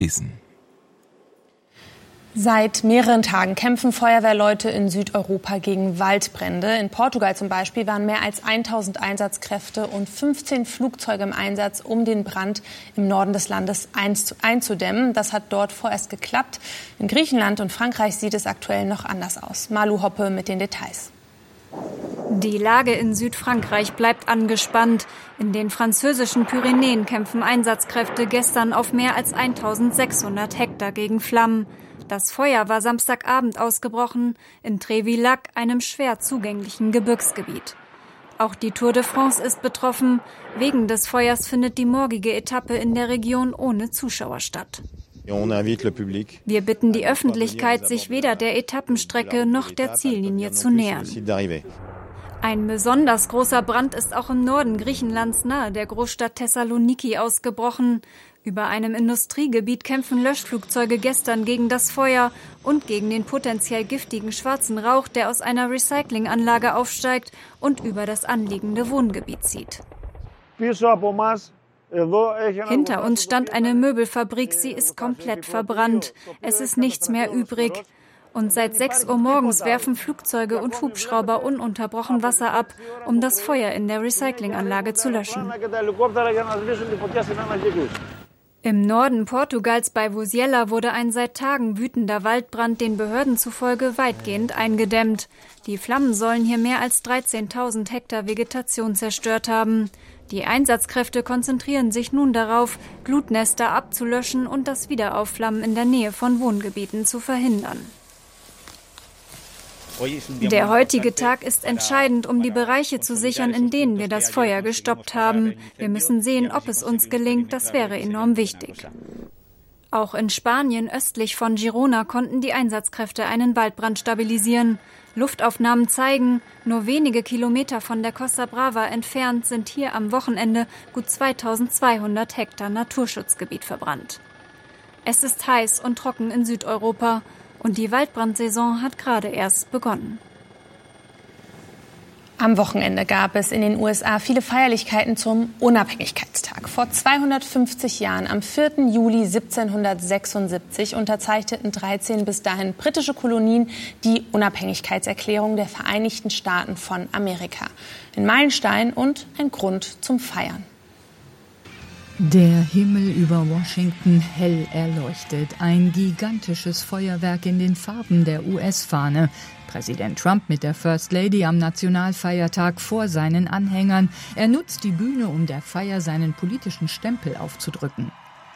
Essen. Seit mehreren Tagen kämpfen Feuerwehrleute in Südeuropa gegen Waldbrände. In Portugal zum Beispiel waren mehr als 1000 Einsatzkräfte und 15 Flugzeuge im Einsatz, um den Brand im Norden des Landes einzudämmen. Das hat dort vorerst geklappt. In Griechenland und Frankreich sieht es aktuell noch anders aus. Malu Hoppe mit den Details. Die Lage in Südfrankreich bleibt angespannt. In den französischen Pyrenäen kämpfen Einsatzkräfte gestern auf mehr als 1600 Hektar gegen Flammen. Das Feuer war Samstagabend ausgebrochen in Trévillac, einem schwer zugänglichen Gebirgsgebiet. Auch die Tour de France ist betroffen. Wegen des Feuers findet die morgige Etappe in der Region ohne Zuschauer statt. Wir bitten die Öffentlichkeit, sich weder der Etappenstrecke noch der Ziellinie zu nähern. Ein besonders großer Brand ist auch im Norden Griechenlands nahe der Großstadt Thessaloniki ausgebrochen. Über einem Industriegebiet kämpfen Löschflugzeuge gestern gegen das Feuer und gegen den potenziell giftigen schwarzen Rauch, der aus einer Recyclinganlage aufsteigt und über das anliegende Wohngebiet zieht. Hinter uns stand eine Möbelfabrik, sie ist komplett verbrannt. Es ist nichts mehr übrig. Und seit 6 Uhr morgens werfen Flugzeuge und Hubschrauber ununterbrochen Wasser ab, um das Feuer in der Recyclinganlage zu löschen. Im Norden Portugals bei Vozela wurde ein seit Tagen wütender Waldbrand den Behörden zufolge weitgehend eingedämmt. Die Flammen sollen hier mehr als 13.000 Hektar Vegetation zerstört haben. Die Einsatzkräfte konzentrieren sich nun darauf, Glutnester abzulöschen und das Wiederaufflammen in der Nähe von Wohngebieten zu verhindern. Der heutige Tag ist entscheidend, um die Bereiche zu sichern, in denen wir das Feuer gestoppt haben. Wir müssen sehen, ob es uns gelingt. Das wäre enorm wichtig. Auch in Spanien östlich von Girona konnten die Einsatzkräfte einen Waldbrand stabilisieren. Luftaufnahmen zeigen, nur wenige Kilometer von der Costa Brava entfernt sind hier am Wochenende gut 2200 Hektar Naturschutzgebiet verbrannt. Es ist heiß und trocken in Südeuropa. Und die Waldbrandsaison hat gerade erst begonnen. Am Wochenende gab es in den USA viele Feierlichkeiten zum Unabhängigkeitstag. Vor 250 Jahren, am 4. Juli 1776, unterzeichneten 13 bis dahin britische Kolonien die Unabhängigkeitserklärung der Vereinigten Staaten von Amerika. Ein Meilenstein und ein Grund zum Feiern. Der Himmel über Washington hell erleuchtet. Ein gigantisches Feuerwerk in den Farben der US-Fahne. Präsident Trump mit der First Lady am Nationalfeiertag vor seinen Anhängern. Er nutzt die Bühne, um der Feier seinen politischen Stempel aufzudrücken.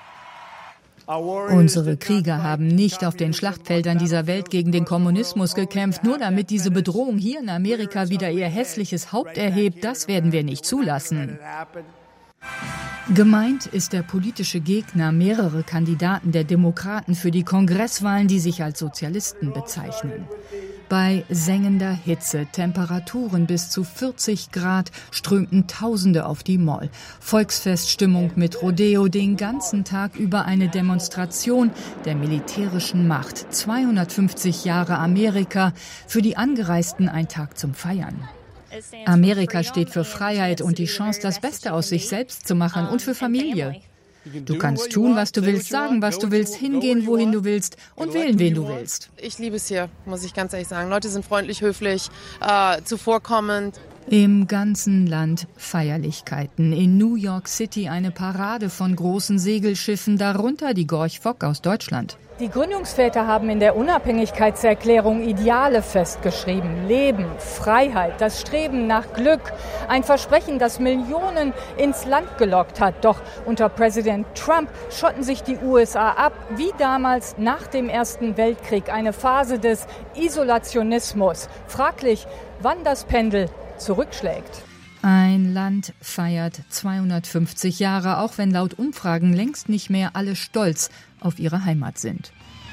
Unsere Krieger haben nicht auf den Schlachtfeldern dieser Welt gegen den Kommunismus gekämpft, nur damit diese Bedrohung hier in Amerika wieder ihr hässliches Haupt erhebt. Das werden wir nicht zulassen. Gemeint ist der politische Gegner mehrerer Kandidaten der Demokraten für die Kongresswahlen, die sich als Sozialisten bezeichnen. Bei sengender Hitze, Temperaturen bis zu 40 Grad, strömten Tausende auf die Mall. Volksfeststimmung mit Rodeo, den ganzen Tag über eine Demonstration der militärischen Macht. 250 Jahre Amerika, für die Angereisten ein Tag zum Feiern. Amerika steht für Freiheit und die Chance, das Beste aus sich selbst zu machen und für Familie. Du kannst tun, was du willst, sagen, was du willst, hingehen, wohin du willst und wählen, wen du willst. Ich liebe es hier, muss ich ganz ehrlich sagen. Leute sind freundlich, höflich, zuvorkommend. Im ganzen Land Feierlichkeiten. In New York City eine Parade von großen Segelschiffen, darunter die Gorch Fock aus Deutschland. Die Gründungsväter haben in der Unabhängigkeitserklärung Ideale festgeschrieben. Leben, Freiheit, das Streben nach Glück. Ein Versprechen, das Millionen ins Land gelockt hat. Doch unter Präsident Trump schotten sich die USA ab, wie damals nach dem Ersten Weltkrieg. Eine Phase des Isolationismus. Fraglich, wann das Pendel zurückschlägt. Ein Land feiert 250 Jahre, auch wenn laut Umfragen längst nicht mehr alle stolz auf ihre Heimat sind.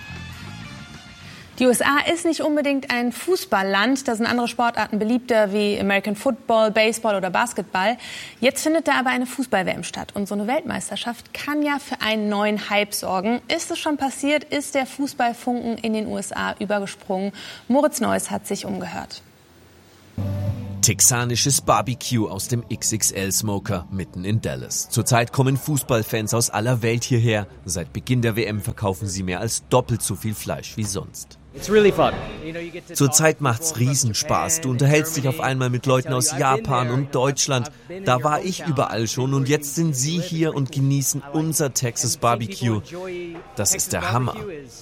Die USA ist nicht unbedingt ein Fußballland. Da sind andere Sportarten beliebter wie American Football, Baseball oder Basketball. Jetzt findet da aber eine Fußball-WM statt. Und so eine Weltmeisterschaft kann ja für einen neuen Hype sorgen. Ist es schon passiert? Ist der Fußballfunken in den USA übergesprungen? Moritz Neuss hat sich umgehört. Texanisches Barbecue aus dem XXL-Smoker mitten in Dallas. Zurzeit kommen Fußballfans aus aller Welt hierher. Seit Beginn der WM verkaufen sie mehr als doppelt so viel Fleisch wie sonst. Zurzeit macht's Riesenspaß. Du unterhältst dich auf einmal mit Leuten aus Japan und Deutschland. Da war ich überall schon und jetzt sind sie hier und genießen unser Texas Barbecue. Das ist der Hammer.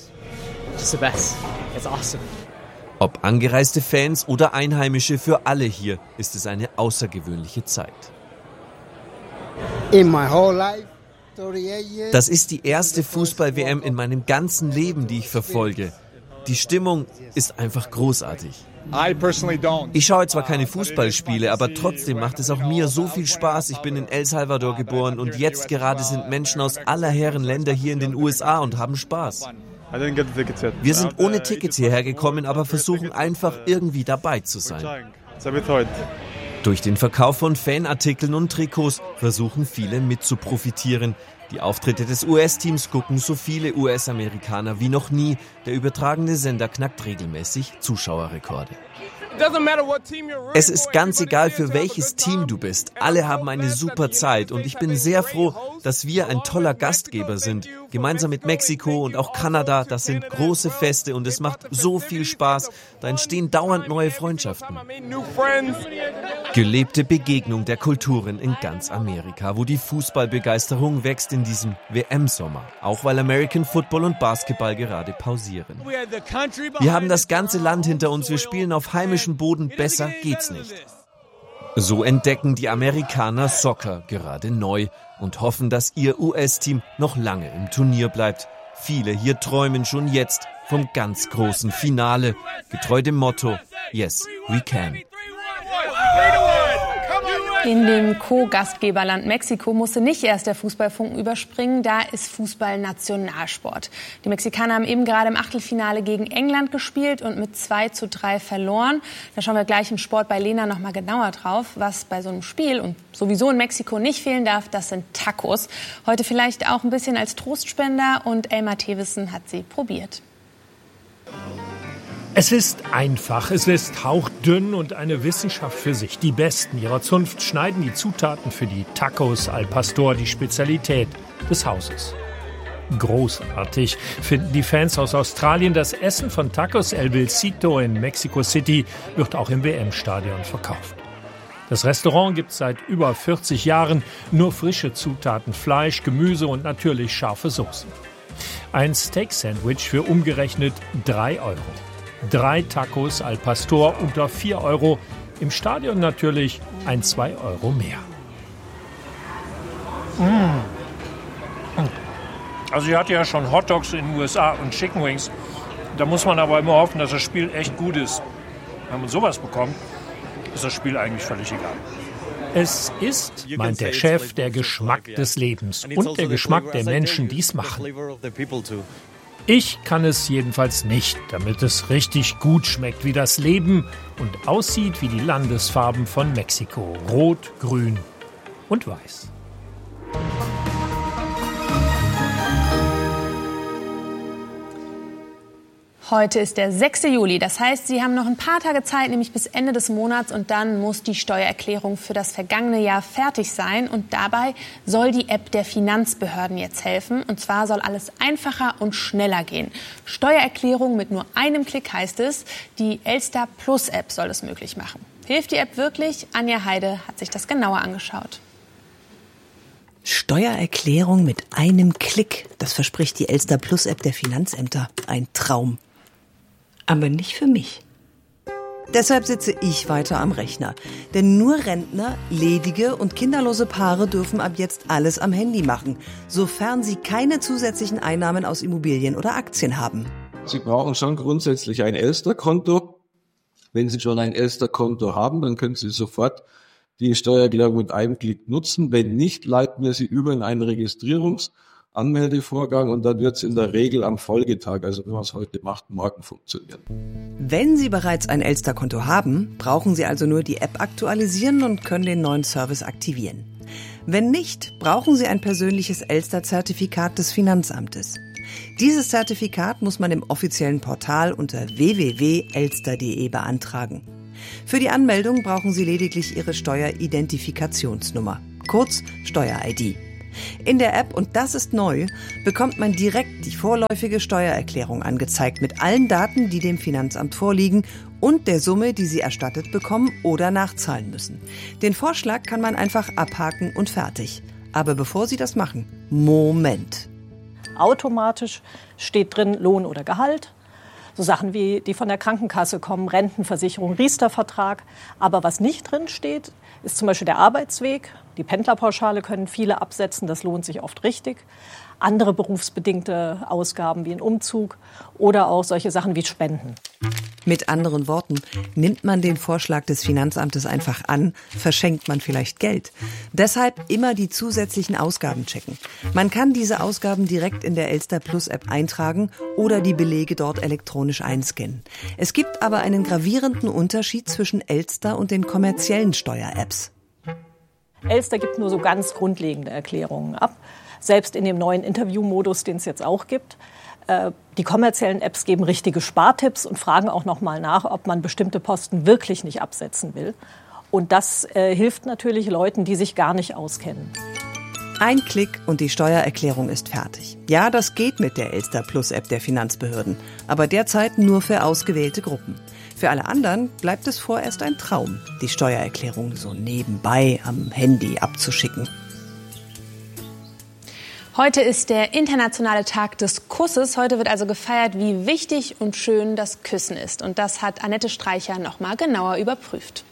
Ob angereiste Fans oder Einheimische, für alle hier ist es eine außergewöhnliche Zeit. Das ist die erste Fußball-WM in meinem ganzen Leben, die ich verfolge. Die Stimmung ist einfach großartig. Ich schaue zwar keine Fußballspiele, aber trotzdem macht es auch mir so viel Spaß. Ich bin in El Salvador geboren und jetzt gerade sind Menschen aus aller Herren Länder hier in den USA und haben Spaß. Wir sind ohne Tickets hierher gekommen, aber versuchen einfach irgendwie dabei zu sein. Durch den Verkauf von Fanartikeln und Trikots versuchen viele mit zu profitieren. Die Auftritte des US-Teams gucken so viele US-Amerikaner wie noch nie. Der übertragene Sender knackt regelmäßig Zuschauerrekorde. Es ist ganz egal, für welches Team du bist. Alle haben eine super Zeit und ich bin sehr froh, dass wir ein toller Gastgeber sind. Gemeinsam mit Mexiko und auch Kanada, das sind große Feste und es macht so viel Spaß. Da entstehen dauernd neue Freundschaften. Gelebte Begegnung der Kulturen in ganz Amerika, wo die Fußballbegeisterung wächst in diesem WM-Sommer. Auch weil American Football und Basketball gerade pausieren. Wir haben das ganze Land hinter uns, wir spielen auf heimischem Boden, besser geht's nicht. So entdecken die Amerikaner Soccer gerade neu und hoffen, dass ihr US-Team noch lange im Turnier bleibt. Viele hier träumen schon jetzt vom ganz großen Finale, getreu dem Motto Yes, we can. In dem Co-Gastgeberland Mexiko musste nicht erst der Fußballfunken überspringen, da ist Fußball Nationalsport. Die Mexikaner haben eben gerade im Achtelfinale gegen England gespielt und mit 2:3 verloren. Da schauen wir gleich im Sport bei Lena noch mal genauer drauf. Was bei so einem Spiel und sowieso in Mexiko nicht fehlen darf, das sind Tacos. Heute vielleicht auch ein bisschen als Trostspender und Elmar Thewissen hat sie probiert. Es ist einfach, es ist hauchdünn und eine Wissenschaft für sich. Die Besten ihrer Zunft schneiden die Zutaten für die Tacos al Pastor, die Spezialität des Hauses. Großartig finden die Fans aus Australien. Das Essen von Tacos El Vilcito in Mexico City wird auch im WM-Stadion verkauft. Das Restaurant gibt es seit über 40 Jahren. Nur frische Zutaten, Fleisch, Gemüse und natürlich scharfe Soßen. Ein Steak-Sandwich für umgerechnet 3 €. 3 Tacos al Pastor unter 4 €. Im Stadion natürlich 2 € mehr. Also ich hatte ja schon Hotdogs in den USA und Chicken Wings. Da muss man aber immer hoffen, dass das Spiel echt gut ist. Wenn man sowas bekommt, ist das Spiel eigentlich völlig egal. Es ist, meint der Chef, der Geschmack des Lebens und der Geschmack der Menschen, die es machen. Ich kann es jedenfalls nicht, damit es richtig gut schmeckt wie das Leben und aussieht wie die Landesfarben von Mexiko. Rot, Grün und Weiß. Heute ist der 6. Juli. Das heißt, Sie haben noch ein paar Tage Zeit, nämlich bis Ende des Monats. Und dann muss die Steuererklärung für das vergangene Jahr fertig sein. Und dabei soll die App der Finanzbehörden jetzt helfen. Und zwar soll alles einfacher und schneller gehen. Steuererklärung mit nur einem Klick heißt es. Die Elster Plus App soll es möglich machen. Hilft die App wirklich? Anja Heide hat sich das genauer angeschaut. Steuererklärung mit einem Klick. Das verspricht die Elster Plus App der Finanzämter. Ein Traum. Aber nicht für mich. Deshalb sitze ich weiter am Rechner. Denn nur Rentner, ledige und kinderlose Paare dürfen ab jetzt alles am Handy machen, sofern sie keine zusätzlichen Einnahmen aus Immobilien oder Aktien haben. Sie brauchen schon grundsätzlich ein Elster-Konto. Wenn Sie schon ein Elster-Konto haben, dann können Sie sofort die Steuererklärung mit einem Klick nutzen. Wenn nicht, leiten wir Sie über in einen Anmeldevorgang und dann wird es in der Regel am Folgetag, also wenn man es heute macht, morgen funktionieren. Wenn Sie bereits ein Elster-Konto haben, brauchen Sie also nur die App aktualisieren und können den neuen Service aktivieren. Wenn nicht, brauchen Sie ein persönliches Elster-Zertifikat des Finanzamtes. Dieses Zertifikat muss man im offiziellen Portal unter www.elster.de beantragen. Für die Anmeldung brauchen Sie lediglich Ihre Steueridentifikationsnummer, kurz Steuer-ID. In der App, und das ist neu, bekommt man direkt die vorläufige Steuererklärung angezeigt mit allen Daten, die dem Finanzamt vorliegen und der Summe, die Sie erstattet bekommen oder nachzahlen müssen. Den Vorschlag kann man einfach abhaken und fertig. Aber bevor Sie das machen, Moment. Automatisch steht drin Lohn oder Gehalt. So Sachen wie die von der Krankenkasse kommen, Rentenversicherung, Riester-Vertrag. Aber was nicht drin steht, ist zum Beispiel der Arbeitsweg. Die Pendlerpauschale können viele absetzen, das lohnt sich oft richtig. Andere berufsbedingte Ausgaben wie ein Umzug oder auch solche Sachen wie Spenden. Mit anderen Worten, nimmt man den Vorschlag des Finanzamtes einfach an, verschenkt man vielleicht Geld. Deshalb immer die zusätzlichen Ausgaben checken. Man kann diese Ausgaben direkt in der Elster Plus App eintragen oder die Belege dort elektronisch einscannen. Es gibt aber einen gravierenden Unterschied zwischen Elster und den kommerziellen Steuer-Apps. Elster gibt nur so ganz grundlegende Erklärungen ab. Selbst in dem neuen Interviewmodus, den es jetzt auch gibt. Die kommerziellen Apps geben richtige Spartipps und fragen auch noch mal nach, ob man bestimmte Posten wirklich nicht absetzen will. Und das hilft natürlich Leuten, die sich gar nicht auskennen. Ein Klick und die Steuererklärung ist fertig. Ja, das geht mit der Elster Plus App der Finanzbehörden, aber derzeit nur für ausgewählte Gruppen. Für alle anderen bleibt es vorerst ein Traum, die Steuererklärung so nebenbei am Handy abzuschicken. Heute ist der internationale Tag des Kusses. Heute wird also gefeiert, wie wichtig und schön das Küssen ist. Und das hat Annette Streicher noch mal genauer überprüft.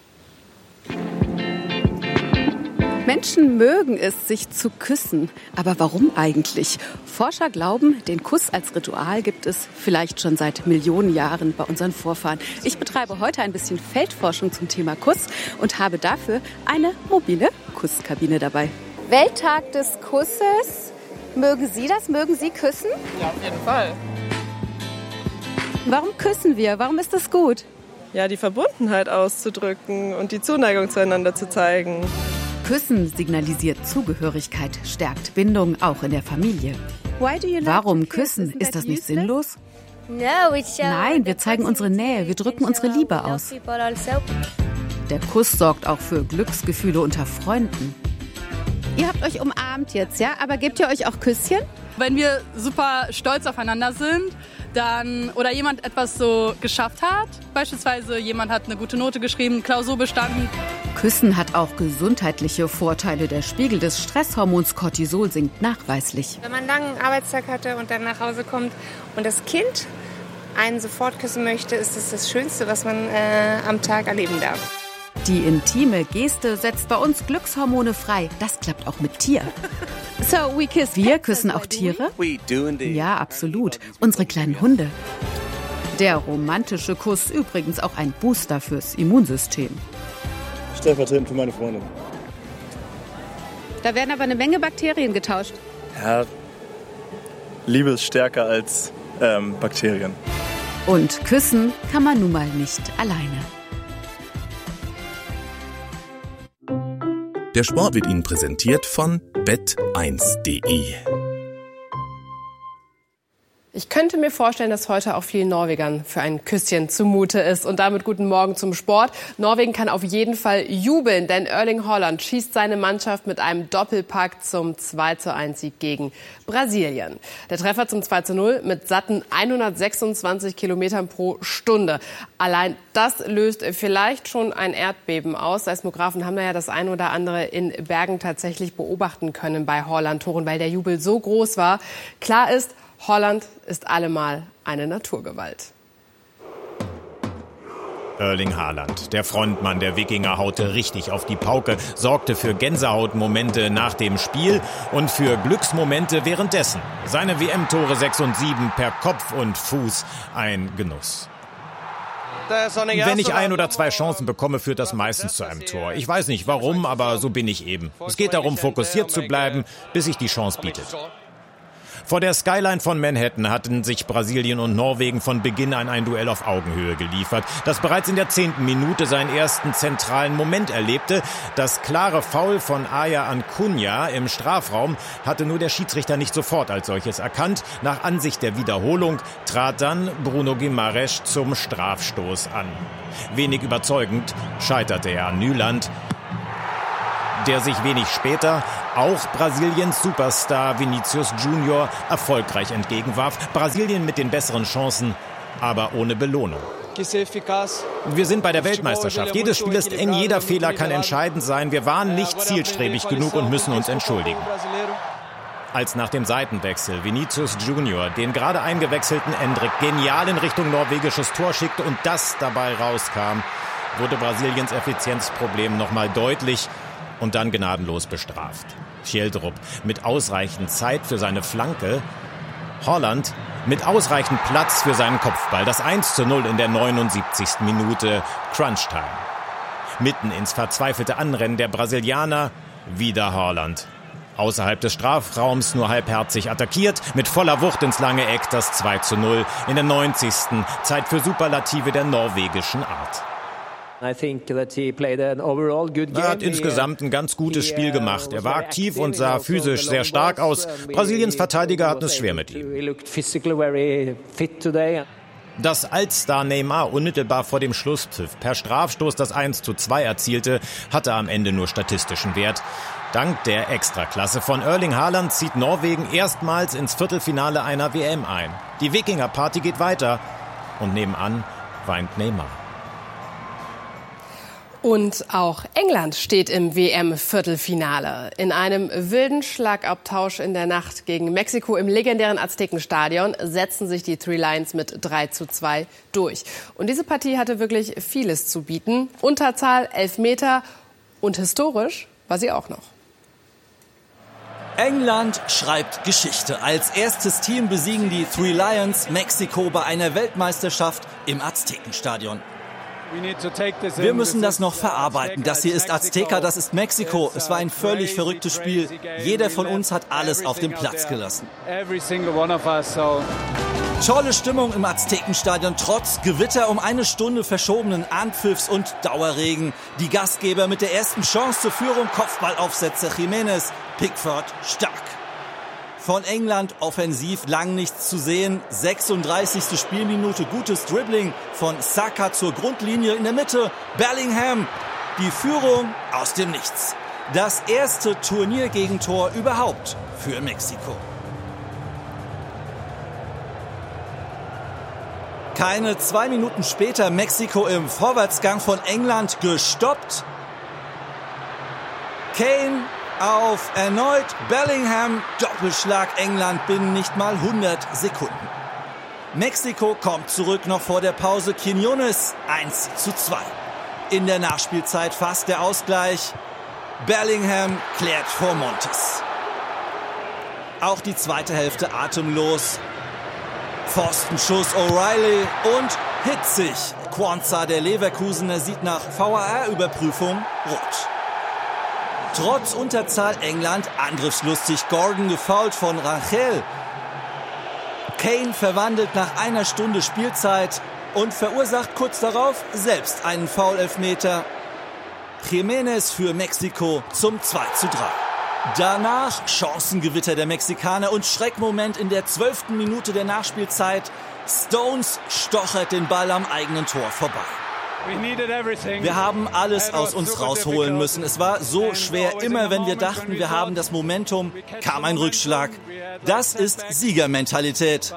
Menschen mögen es, sich zu küssen. Aber warum eigentlich? Forscher glauben, den Kuss als Ritual gibt es vielleicht schon seit Millionen Jahren bei unseren Vorfahren. Ich betreibe heute ein bisschen Feldforschung zum Thema Kuss und habe dafür eine mobile Kusskabine dabei. Welttag des Kusses. Mögen Sie das? Mögen Sie küssen? Ja, auf jeden Fall. Warum küssen wir? Warum ist das gut? Ja, die Verbundenheit auszudrücken und die Zuneigung zueinander zu zeigen. Küssen signalisiert Zugehörigkeit, stärkt Bindung, auch in der Familie. Warum küssen? Ist das nicht sinnlos? Nein, wir zeigen unsere Nähe, wir drücken unsere Liebe aus. Der Kuss sorgt auch für Glücksgefühle unter Freunden. Ihr habt euch umarmt jetzt, ja? Aber gebt ihr euch auch Küsschen? Wenn wir super stolz aufeinander sind, dann oder jemand etwas so geschafft hat, beispielsweise jemand hat eine gute Note geschrieben, Klausur bestanden. Küssen hat auch gesundheitliche Vorteile. Der Spiegel des Stresshormons Cortisol sinkt nachweislich. Wenn man einen langen Arbeitstag hatte und dann nach Hause kommt und das Kind einen sofort küssen möchte, ist das Schönste, was man am Tag erleben darf. Die intime Geste setzt bei uns Glückshormone frei. Das klappt auch mit Tier. Wir küssen auch Tiere? Ja, absolut. Unsere kleinen Hunde. Der romantische Kuss übrigens auch ein Booster fürs Immunsystem. Stellvertretend für meine Freundin. Da werden aber eine Menge Bakterien getauscht. Ja, Liebe ist stärker als Bakterien. Und küssen kann man nun mal nicht alleine. Der Sport wird Ihnen präsentiert von bet1.de. Ich könnte mir vorstellen, dass heute auch vielen Norwegern für ein Küsschen zumute ist. Und damit guten Morgen zum Sport. Norwegen kann auf jeden Fall jubeln, denn Erling Haaland schießt seine Mannschaft mit einem Doppelpack zum 2:1-Sieg gegen Brasilien. Der Treffer zum 2:0 mit satten 126 Kilometern pro Stunde. Allein das löst vielleicht schon ein Erdbeben aus. Seismographen haben da ja das eine oder andere in Bergen tatsächlich beobachten können bei Haaland-Toren, weil der Jubel so groß war. Klar ist, Haaland ist allemal eine Naturgewalt. Erling Haaland, der Frontmann der Wikinger, haute richtig auf die Pauke, sorgte für Gänsehautmomente nach dem Spiel und für Glücksmomente währenddessen. Seine WM-Tore 6 und 7 per Kopf und Fuß, ein Genuss. Wenn ich 1 oder 2 Chancen bekomme, führt das meistens zu einem Tor. Ich weiß nicht warum, aber so bin ich eben. Es geht darum, fokussiert zu bleiben, bis sich die Chance bietet. Vor der Skyline von Manhattan hatten sich Brasilien und Norwegen von Beginn an ein Duell auf Augenhöhe geliefert, das bereits in der 10. Minute seinen ersten zentralen Moment erlebte. Das klare Foul von Aya Ancunha im Strafraum hatte nur der Schiedsrichter nicht sofort als solches erkannt. Nach Ansicht der Wiederholung trat dann Bruno Guimarães zum Strafstoß an. Wenig überzeugend scheiterte er an Nyland, der sich wenig später auch Brasiliens Superstar Vinícius Júnior erfolgreich entgegenwarf. Brasilien mit den besseren Chancen, aber ohne Belohnung. Wir sind bei der Weltmeisterschaft. Jedes Spiel ist eng, jeder Fehler kann entscheidend sein. Wir waren nicht zielstrebig genug und müssen uns entschuldigen. Als nach dem Seitenwechsel Vinícius Júnior den gerade eingewechselten Endrick genial in Richtung norwegisches Tor schickte und das dabei rauskam, wurde Brasiliens Effizienzproblem nochmal deutlich und dann gnadenlos bestraft. Schjeldrup mit ausreichend Zeit für seine Flanke, Holland mit ausreichend Platz für seinen Kopfball. Das 1:0 in der 79. Minute, Crunchtime. Mitten ins verzweifelte Anrennen der Brasilianer, wieder Haaland. Außerhalb des Strafraums nur halbherzig attackiert, mit voller Wucht ins lange Eck das 2:0 in der 90. Zeit für Superlative der norwegischen Art. Er hat insgesamt ein ganz gutes Spiel gemacht. Er war aktiv und sah physisch sehr stark aus. Brasiliens Verteidiger hatten es schwer mit ihm. Dass Altstar Neymar unmittelbar vor dem Schlusspfiff per Strafstoß das 1:2 erzielte, hatte am Ende nur statistischen Wert. Dank der Extraklasse von Erling Haaland zieht Norwegen erstmals ins Viertelfinale einer WM ein. Die Wikinger-Party geht weiter und nebenan weint Neymar. Und auch England steht im WM-Viertelfinale. In einem wilden Schlagabtausch in der Nacht gegen Mexiko im legendären Aztekenstadion setzen sich die Three Lions mit 3:2 durch. Und diese Partie hatte wirklich vieles zu bieten. Unterzahl, Elfmeter und historisch war sie auch noch. England schreibt Geschichte. Als erstes Team besiegen die Three Lions Mexiko bei einer Weltmeisterschaft im Aztekenstadion. Wir müssen das noch verarbeiten. Das hier ist Azteca, das ist Mexiko. Es war ein völlig verrücktes Spiel. Jeder von uns hat alles auf dem Platz gelassen. Tolle Stimmung im Aztekenstadion, trotz Gewitter um eine Stunde verschobenen Anpfiffs und Dauerregen. Die Gastgeber mit der ersten Chance zur Führung, Kopfballaufsätze, Jiménez, Pickford stark. Von England offensiv lang nichts zu sehen. 36. Spielminute, gutes Dribbling von Saka zur Grundlinie in der Mitte. Bellingham, die Führung aus dem Nichts. Das erste Turniergegentor überhaupt für Mexiko. Keine 2 Minuten später Mexiko im Vorwärtsgang von England gestoppt. Kane auf erneut Bellingham, Doppelschlag England binnen nicht mal 100 Sekunden. Mexiko kommt zurück noch vor der Pause. Quiñones 1:2. In der Nachspielzeit fast der Ausgleich. Bellingham klärt vor Montes. Auch die zweite Hälfte atemlos. Pfostenschuss O'Reilly und hitzig. Quansah, der Leverkusener, sieht nach VAR-Überprüfung rot. Trotz Unterzahl England, angriffslustig Gordon gefoult von Rangel. Kane verwandelt nach einer Stunde Spielzeit und verursacht kurz darauf selbst einen Foul-Elfmeter. Jiménez für Mexiko zum 2:3. Danach Chancengewitter der Mexikaner und Schreckmoment in der 12. Minute der Nachspielzeit. Stones stochert den Ball am eigenen Tor vorbei. Wir haben alles aus uns rausholen müssen. Es war so schwer. Immer wenn wir dachten, wir haben das Momentum, kam ein Rückschlag. Das ist Siegermentalität.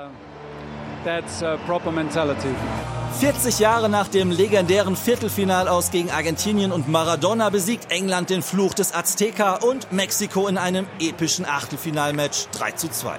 40 Jahre nach dem legendären Viertelfinalaus gegen Argentinien und Maradona besiegt England den Fluch des Azteca und Mexiko in einem epischen Achtelfinalmatch 3:2.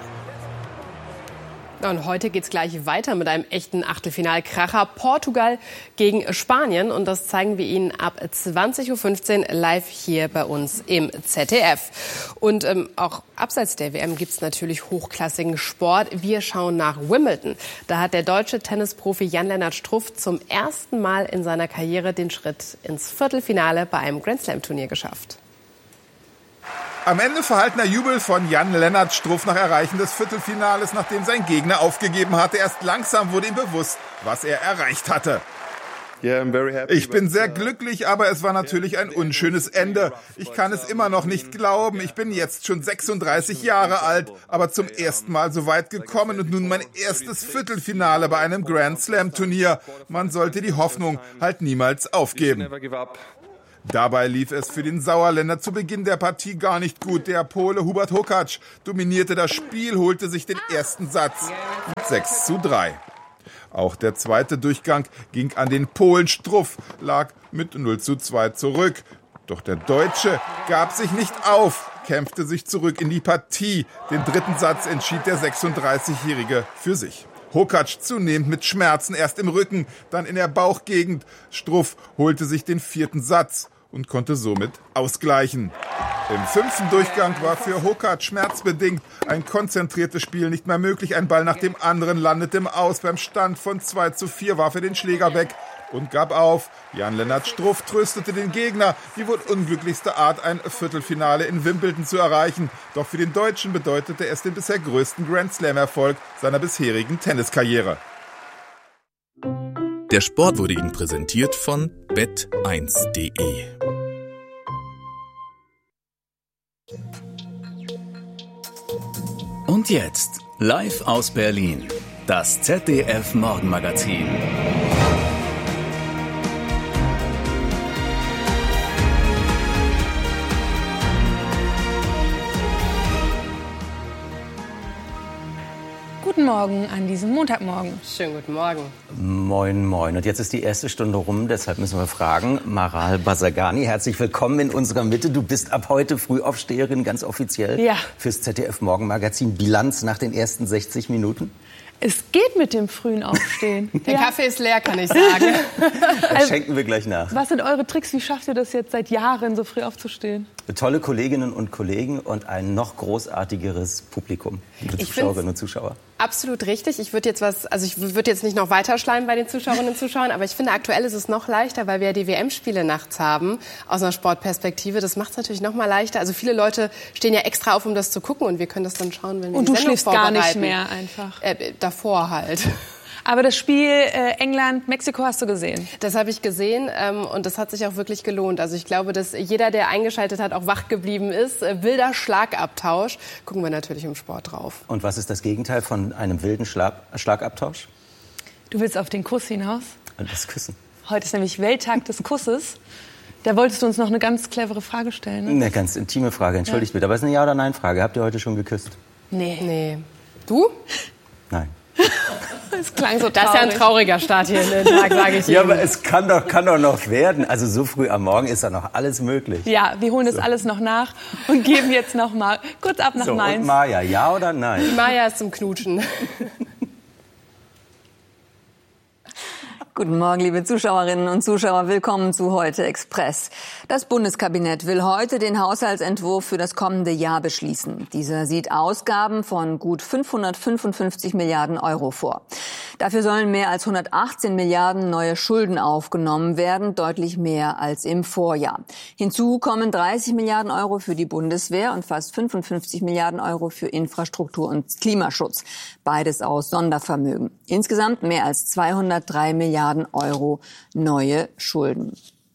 Und heute geht's gleich weiter mit einem echten Achtelfinalkracher. Portugal gegen Spanien. Und das zeigen wir Ihnen ab 20:15 Uhr live hier bei uns im ZDF. Und auch abseits der WM gibt's natürlich hochklassigen Sport. Wir schauen nach Wimbledon. Da hat der deutsche Tennisprofi Jan-Lennart Struff zum ersten Mal in seiner Karriere den Schritt ins Viertelfinale bei einem Grand-Slam-Turnier geschafft. Am Ende verhaltener Jubel von Jan-Lennart Struff nach Erreichen des Viertelfinales, nachdem sein Gegner aufgegeben hatte. Erst langsam wurde ihm bewusst, was er erreicht hatte. Ich bin sehr glücklich, aber es war natürlich ein unschönes Ende. Ich kann es immer noch nicht glauben. Ich bin jetzt schon 36 Jahre alt, aber zum ersten Mal so weit gekommen und nun mein erstes Viertelfinale bei einem Grand Slam Turnier. Man sollte die Hoffnung halt niemals aufgeben. Dabei lief es für den Sauerländer zu Beginn der Partie gar nicht gut. Der Pole Hubert Hurkacz dominierte das Spiel, holte sich den ersten Satz mit 6:3. Auch der zweite Durchgang ging an den Polen. Struff lag mit 0:2 zurück. Doch der Deutsche gab sich nicht auf, kämpfte sich zurück in die Partie. Den dritten Satz entschied der 36-Jährige für sich. Hurkacz zunehmend mit Schmerzen, erst im Rücken, dann in der Bauchgegend. Struff holte sich den vierten Satz und konnte somit ausgleichen. Im fünften Durchgang war für Hurkacz schmerzbedingt ein konzentriertes Spiel nicht mehr möglich. Ein Ball nach dem anderen landete im Aus. Beim Stand von 2:4 warf er den Schläger weg und gab auf. Jan-Lennart Struff tröstete den Gegner, die wohl unglücklichste Art, ein Viertelfinale in Wimbledon zu erreichen. Doch für den Deutschen bedeutete es den bisher größten Grand-Slam-Erfolg seiner bisherigen Tenniskarriere. Der Sport wurde Ihnen präsentiert von bet1.de. Und jetzt, live aus Berlin, das ZDF-Morgenmagazin. Guten Morgen an diesem Montagmorgen. Schönen guten Morgen. Moin, moin. Und jetzt ist die erste Stunde rum, deshalb müssen wir fragen. Maral Bazargani, herzlich willkommen in unserer Mitte. Du bist ab heute Frühaufsteherin, ganz offiziell. Ja. Fürs ZDF-Morgenmagazin. Bilanz nach den ersten 60 Minuten? Es geht mit dem frühen Aufstehen. Der Kaffee ist leer, kann ich sagen. Das schenken wir gleich nach. Was sind eure Tricks? Wie schafft ihr das jetzt seit Jahren, so früh aufzustehen? Tolle Kolleginnen und Kollegen und ein noch großartigeres Publikum, liebe Zuschauerinnen und Zuschauer. Absolut richtig. Ich würde jetzt nicht noch weiter schleimen bei den Zuschauerinnen und Zuschauern, aber ich finde, aktuell ist es noch leichter, weil wir ja die WM-Spiele nachts haben, aus einer Sportperspektive. Das macht es natürlich noch mal leichter. Also viele Leute stehen ja extra auf, um das zu gucken, und wir können das dann schauen, wenn wir die Sendung vorbereiten. Und du schläfst gar nicht mehr einfach? Davor halt. Aber das Spiel England-Mexiko hast du gesehen? Das habe ich gesehen und das hat sich auch wirklich gelohnt. Also ich glaube, dass jeder, der eingeschaltet hat, auch wach geblieben ist. Wilder Schlagabtausch. Gucken wir natürlich im Sport drauf. Und was ist das Gegenteil von einem wilden Schlagabtausch? Du willst auf den Kuss hinaus? Und das Küssen. Heute ist nämlich Welttag des Kusses. Da wolltest du uns noch eine ganz clevere Frage stellen, ne? Eine ganz intime Frage, entschuldigt bitte. Aber es ist eine Ja- oder Nein-Frage. Habt ihr heute schon geküsst? Nee. Du? Nein. Das klang so traurig. Das ist ja ein trauriger Start hier in den Tag, sage ich Ihnen. Ja, aber es kann doch noch werden. Also so früh am Morgen ist da noch alles möglich. Ja, wir holen das alles noch nach und geben jetzt noch mal kurz ab nach Mainz. Und Maja, ja oder nein? Die Maja ist zum Knutschen. Guten Morgen, liebe Zuschauerinnen und Zuschauer. Willkommen zu Heute Express. Das Bundeskabinett will heute den Haushaltsentwurf für das kommende Jahr beschließen. Dieser sieht Ausgaben von gut 555 Milliarden Euro vor. Dafür sollen mehr als 118 Milliarden neue Schulden aufgenommen werden, deutlich mehr als im Vorjahr. Hinzu kommen 30 Milliarden Euro für die Bundeswehr und fast 55 Milliarden Euro für Infrastruktur und Klimaschutz. Beides aus Sondervermögen. Insgesamt mehr als 203 Milliarden Euro neue Schulden.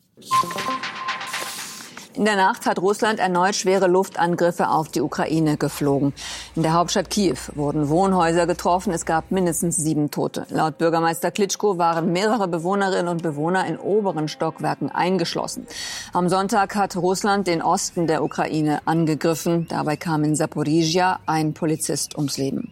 In der Nacht hat Russland erneut schwere Luftangriffe auf die Ukraine geflogen. In der Hauptstadt Kiew wurden Wohnhäuser getroffen. Es gab mindestens 7 Tote. Laut Bürgermeister Klitschko waren mehrere Bewohnerinnen und Bewohner in oberen Stockwerken eingeschlossen. Am Sonntag hat Russland den Osten der Ukraine angegriffen. Dabei kam in Saporizhia ein Polizist ums Leben.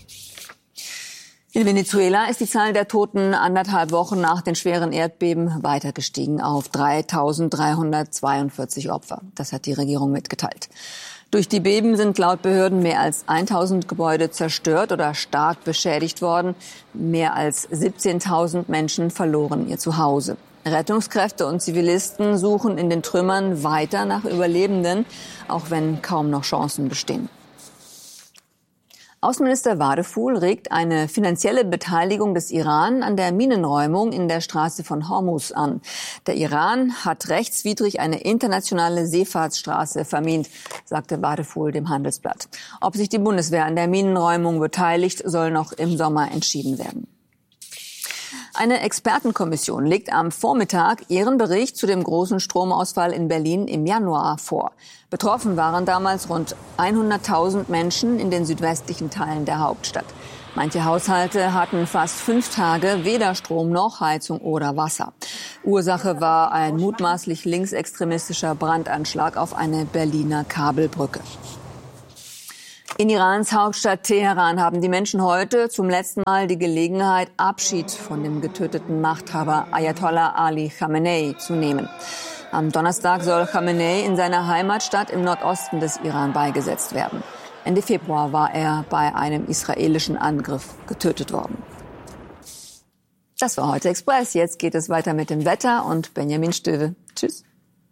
In Venezuela ist die Zahl der Toten 1,5 Wochen nach den schweren Erdbeben weiter gestiegen auf 3.342 Opfer. Das hat die Regierung mitgeteilt. Durch die Beben sind laut Behörden mehr als 1.000 Gebäude zerstört oder stark beschädigt worden. Mehr als 17.000 Menschen verloren ihr Zuhause. Rettungskräfte und Zivilisten suchen in den Trümmern weiter nach Überlebenden, auch wenn kaum noch Chancen bestehen. Außenminister Vadeful regt eine finanzielle Beteiligung des Iran an der Minenräumung in der Straße von Hormuz an. Der Iran hat rechtswidrig eine internationale Seefahrtsstraße vermint, sagte Vadeful dem Handelsblatt. Ob sich die Bundeswehr an der Minenräumung beteiligt, soll noch im Sommer entschieden werden. Eine Expertenkommission legt am Vormittag ihren Bericht zu dem großen Stromausfall in Berlin im Januar vor. Betroffen waren damals rund 100.000 Menschen in den südwestlichen Teilen der Hauptstadt. Manche Haushalte hatten fast 5 Tage weder Strom noch Heizung oder Wasser. Ursache war ein mutmaßlich linksextremistischer Brandanschlag auf eine Berliner Kabelbrücke. In Irans Hauptstadt Teheran haben die Menschen heute zum letzten Mal die Gelegenheit, Abschied von dem getöteten Machthaber Ayatollah Ali Khamenei zu nehmen. Am Donnerstag soll Khamenei in seiner Heimatstadt im Nordosten des Iran beigesetzt werden. Ende Februar war er bei einem israelischen Angriff getötet worden. Das war heute Express. Jetzt geht es weiter mit dem Wetter und Benjamin Stöwe. Tschüss.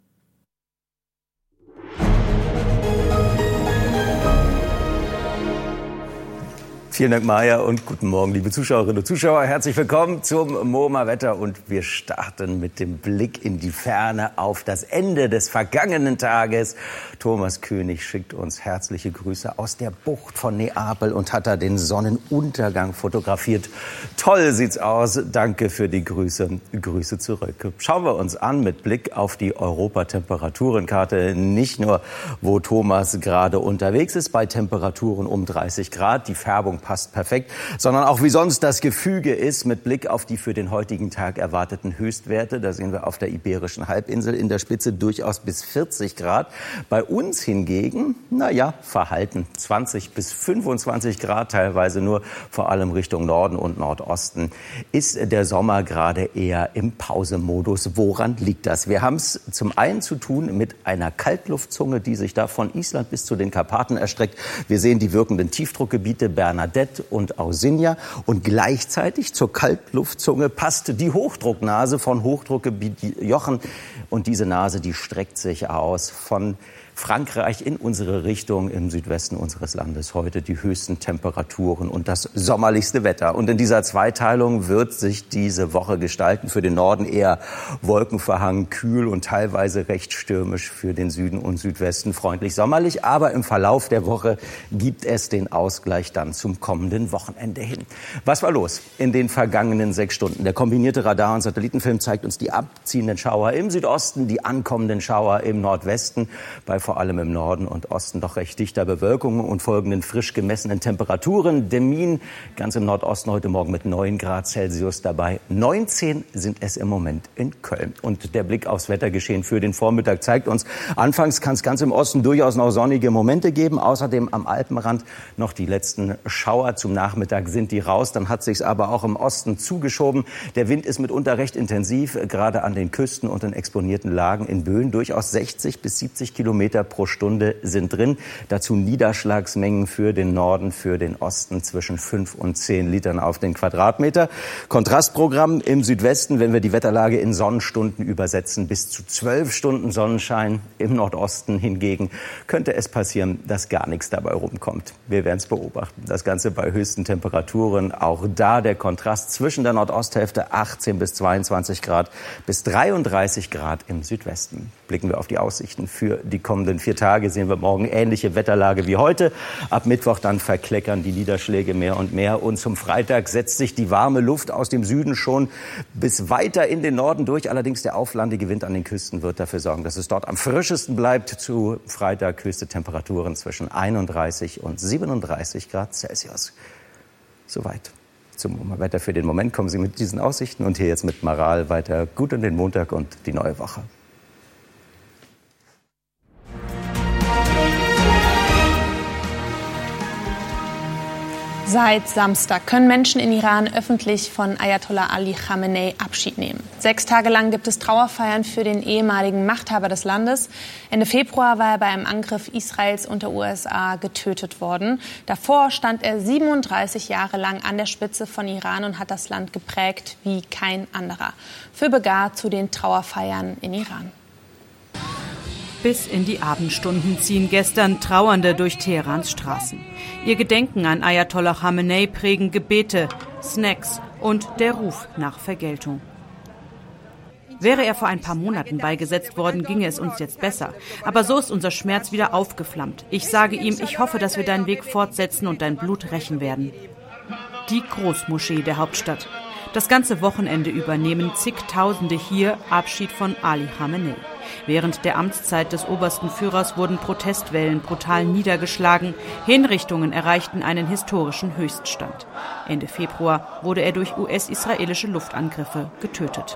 Vielen Dank, Maja, und guten Morgen, liebe Zuschauerinnen und Zuschauer. Herzlich willkommen zum MoMA Wetter und wir starten mit dem Blick in die Ferne auf das Ende des vergangenen Tages. Thomas König schickt uns herzliche Grüße aus der Bucht von Neapel und hat da den Sonnenuntergang fotografiert. Toll sieht's aus. Danke für die Grüße. Grüße zurück. Schauen wir uns an mit Blick auf die Europatemperaturenkarte. Nicht nur, wo Thomas gerade unterwegs ist, bei Temperaturen um 30 Grad. Die Färbung passt perfekt, sondern auch wie sonst das Gefüge ist mit Blick auf die für den heutigen Tag erwarteten Höchstwerte. Da sehen wir auf der Iberischen Halbinsel in der Spitze durchaus bis 40 Grad. Bei uns hingegen, verhalten 20 bis 25 Grad, teilweise nur, vor allem Richtung Norden und Nordosten, ist der Sommer gerade eher im Pausemodus. Woran liegt das? Wir haben es zum einen zu tun mit einer Kaltluftzunge, die sich da von Island bis zu den Karpaten erstreckt. Wir sehen die wirkenden Tiefdruckgebiete Bernadette und Ausigna und gleichzeitig zur Kaltluftzunge passt die Hochdrucknase von Hochdruckgebiet Jochen und diese Nase, die streckt sich aus von Frankreich in unsere Richtung im Südwesten unseres Landes. Heute die höchsten Temperaturen und das sommerlichste Wetter. Und in dieser Zweiteilung wird sich diese Woche gestalten. Für den Norden eher wolkenverhangen, kühl und teilweise recht stürmisch. Für den Süden und Südwesten freundlich sommerlich. Aber im Verlauf der Woche gibt es den Ausgleich dann zum kommenden Wochenende hin. Was war los in den vergangenen 6 Stunden? Der kombinierte Radar- und Satellitenfilm zeigt uns die abziehenden Schauer im Südosten, die ankommenden Schauer im Nordwesten. Bei vor allem im Norden und Osten doch recht dichter Bewölkung und folgenden frisch gemessenen Temperaturen. Demmin ganz im Nordosten heute Morgen mit 9 Grad Celsius dabei. 19 sind es im Moment in Köln. Und der Blick aufs Wettergeschehen für den Vormittag zeigt uns, anfangs kann es ganz im Osten durchaus noch sonnige Momente geben. Außerdem am Alpenrand noch die letzten Schauer. Zum Nachmittag sind die raus. Dann hat sich's aber auch im Osten zugeschoben. Der Wind ist mitunter recht intensiv, gerade an den Küsten und in exponierten Lagen in Böen. Durchaus 60 bis 70 Kilometer pro Stunde sind drin. Dazu Niederschlagsmengen für den Norden, für den Osten zwischen 5 und 10 Litern auf den Quadratmeter. Kontrastprogramm im Südwesten, wenn wir die Wetterlage in Sonnenstunden übersetzen, bis zu 12 Stunden Sonnenschein. Im Nordosten hingegen könnte es passieren, dass gar nichts dabei rumkommt. Wir werden es beobachten. Das Ganze bei höchsten Temperaturen. Auch da der Kontrast zwischen der Nordosthälfte 18 bis 22 Grad bis 33 Grad im Südwesten. Blicken wir auf die Aussichten für die kommenden 4 Tage, sehen wir morgen ähnliche Wetterlage wie heute. Ab Mittwoch dann verkleckern die Niederschläge mehr und mehr. Und zum Freitag setzt sich die warme Luft aus dem Süden schon bis weiter in den Norden durch. Allerdings der auflandige Wind an den Küsten wird dafür sorgen, dass es dort am frischesten bleibt. Zu Freitag höchste Temperaturen zwischen 31 und 37 Grad Celsius. Soweit zum Wetter für den Moment. Kommen Sie mit diesen Aussichten und hier jetzt mit Maral weiter gut in den Montag und die neue Woche. Seit Samstag können Menschen in Iran öffentlich von Ayatollah Ali Khamenei Abschied nehmen. 6 Tage lang gibt es Trauerfeiern für den ehemaligen Machthaber des Landes. Ende Februar war er bei einem Angriff Israels und der USA getötet worden. Davor stand er 37 Jahre lang an der Spitze von Iran und hat das Land geprägt wie kein anderer. Für Begar zu den Trauerfeiern in Iran. Bis in die Abendstunden ziehen gestern Trauernde durch Teherans Straßen. Ihr Gedenken an Ayatollah Khamenei prägen Gebete, Snacks und der Ruf nach Vergeltung. Wäre er vor ein paar Monaten beigesetzt worden, ginge es uns jetzt besser. Aber so ist unser Schmerz wieder aufgeflammt. Ich sage ihm, ich hoffe, dass wir deinen Weg fortsetzen und dein Blut rächen werden. Die Großmoschee der Hauptstadt. Das ganze Wochenende über nehmen zigtausende hier Abschied von Ali Khamenei. Während der Amtszeit des obersten Führers wurden Protestwellen brutal niedergeschlagen. Hinrichtungen erreichten einen historischen Höchststand. Ende Februar wurde er durch US-israelische Luftangriffe getötet.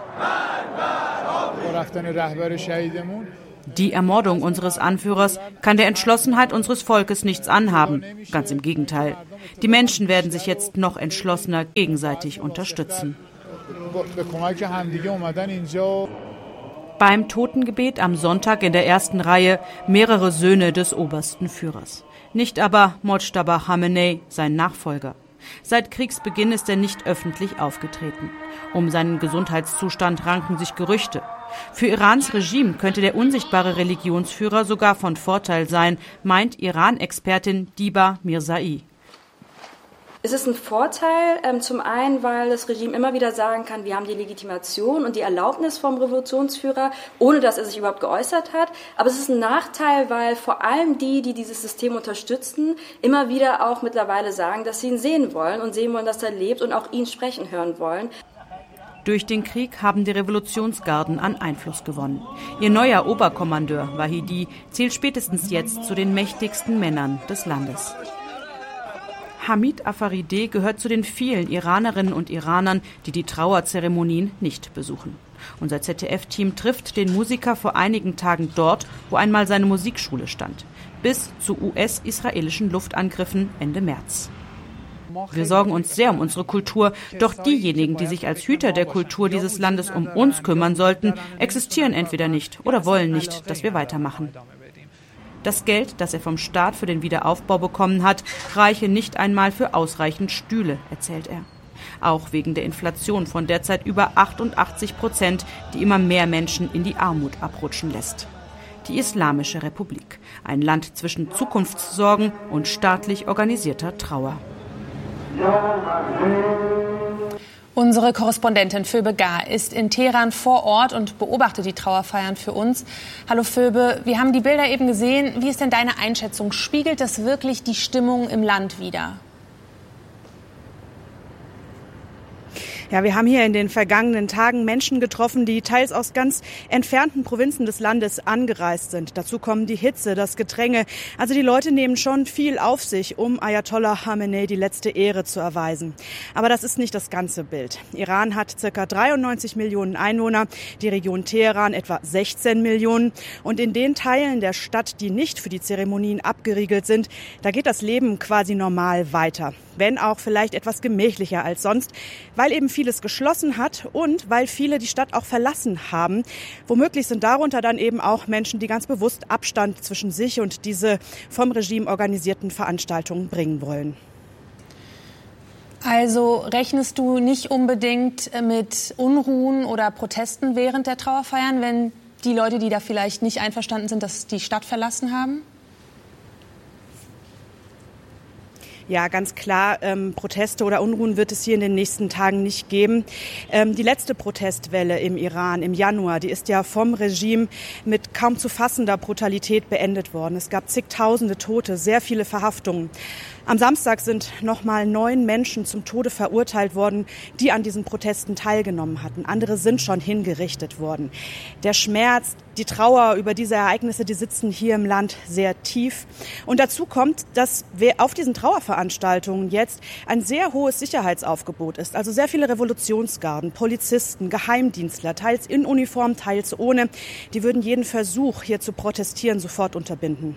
Die Ermordung unseres Anführers kann der Entschlossenheit unseres Volkes nichts anhaben. Ganz im Gegenteil. Die Menschen werden sich jetzt noch entschlossener gegenseitig unterstützen. Beim Totengebet am Sonntag in der ersten Reihe mehrere Söhne des obersten Führers. Nicht aber Mojtaba Khamenei, sein Nachfolger. Seit Kriegsbeginn ist er nicht öffentlich aufgetreten. Um seinen Gesundheitszustand ranken sich Gerüchte. Für Irans Regime könnte der unsichtbare Religionsführer sogar von Vorteil sein, meint Iran-Expertin Diba Mirzai. Es ist ein Vorteil, zum einen, weil das Regime immer wieder sagen kann, wir haben die Legitimation und die Erlaubnis vom Revolutionsführer, ohne dass er sich überhaupt geäußert hat. Aber es ist ein Nachteil, weil vor allem die dieses System unterstützen, immer wieder auch mittlerweile sagen, dass sie ihn sehen wollen und sehen wollen, dass er lebt und auch ihn sprechen hören wollen. Durch den Krieg haben die Revolutionsgarden an Einfluss gewonnen. Ihr neuer Oberkommandeur, Wahidi, zählt spätestens jetzt zu den mächtigsten Männern des Landes. Hamid Afarideh gehört zu den vielen Iranerinnen und Iranern, die Trauerzeremonien nicht besuchen. Unser ZDF-Team trifft den Musiker vor einigen Tagen dort, wo einmal seine Musikschule stand. Bis zu US-israelischen Luftangriffen Ende März. Wir sorgen uns sehr um unsere Kultur, doch diejenigen, die sich als Hüter der Kultur dieses Landes um uns kümmern sollten, existieren entweder nicht oder wollen nicht, dass wir weitermachen. Das Geld, das er vom Staat für den Wiederaufbau bekommen hat, reiche nicht einmal für ausreichend Stühle, erzählt er. Auch wegen der Inflation von derzeit über 88%, die immer mehr Menschen in die Armut abrutschen lässt. Die Islamische Republik, ein Land zwischen Zukunftssorgen und staatlich organisierter Trauer. Unsere Korrespondentin Phoebe Gar ist in Teheran vor Ort und beobachtet die Trauerfeiern für uns. Hallo Phoebe, wir haben die Bilder eben gesehen. Wie ist denn deine Einschätzung? Spiegelt das wirklich die Stimmung im Land wider? Ja, wir haben hier in den vergangenen Tagen Menschen getroffen, die teils aus ganz entfernten Provinzen des Landes angereist sind. Dazu kommen die Hitze, das Gedränge. Also die Leute nehmen schon viel auf sich, um Ayatollah Khamenei die letzte Ehre zu erweisen. Aber das ist nicht das ganze Bild. Iran hat ca. 93 Millionen Einwohner, die Region Teheran etwa 16 Millionen. Und in den Teilen der Stadt, die nicht für die Zeremonien abgeriegelt sind, da geht das Leben quasi normal weiter. Wenn auch vielleicht etwas gemächlicher als sonst, weil eben vieles geschlossen hat und weil viele die Stadt auch verlassen haben. Womöglich sind darunter dann eben auch Menschen, die ganz bewusst Abstand zwischen sich und diese vom Regime organisierten Veranstaltungen bringen wollen. Also rechnest du nicht unbedingt mit Unruhen oder Protesten während der Trauerfeiern, wenn die Leute, die da vielleicht nicht einverstanden sind, dass die Stadt verlassen haben? Ja, ganz klar, Proteste oder Unruhen wird es hier in den nächsten Tagen nicht geben. Die letzte Protestwelle im Iran im Januar, die ist ja vom Regime mit kaum zu fassender Brutalität beendet worden. Es gab zigtausende Tote, sehr viele Verhaftungen. Am Samstag sind nochmal 9 Menschen zum Tode verurteilt worden, die an diesen Protesten teilgenommen hatten. Andere sind schon hingerichtet worden. Der Schmerz, die Trauer über diese Ereignisse, die sitzen hier im Land sehr tief. Und dazu kommt, dass auf diesen Trauerveranstaltungen jetzt ein sehr hohes Sicherheitsaufgebot ist. Also sehr viele Revolutionsgarden, Polizisten, Geheimdienstler, teils in Uniform, teils ohne. Die würden jeden Versuch, hier zu protestieren, sofort unterbinden.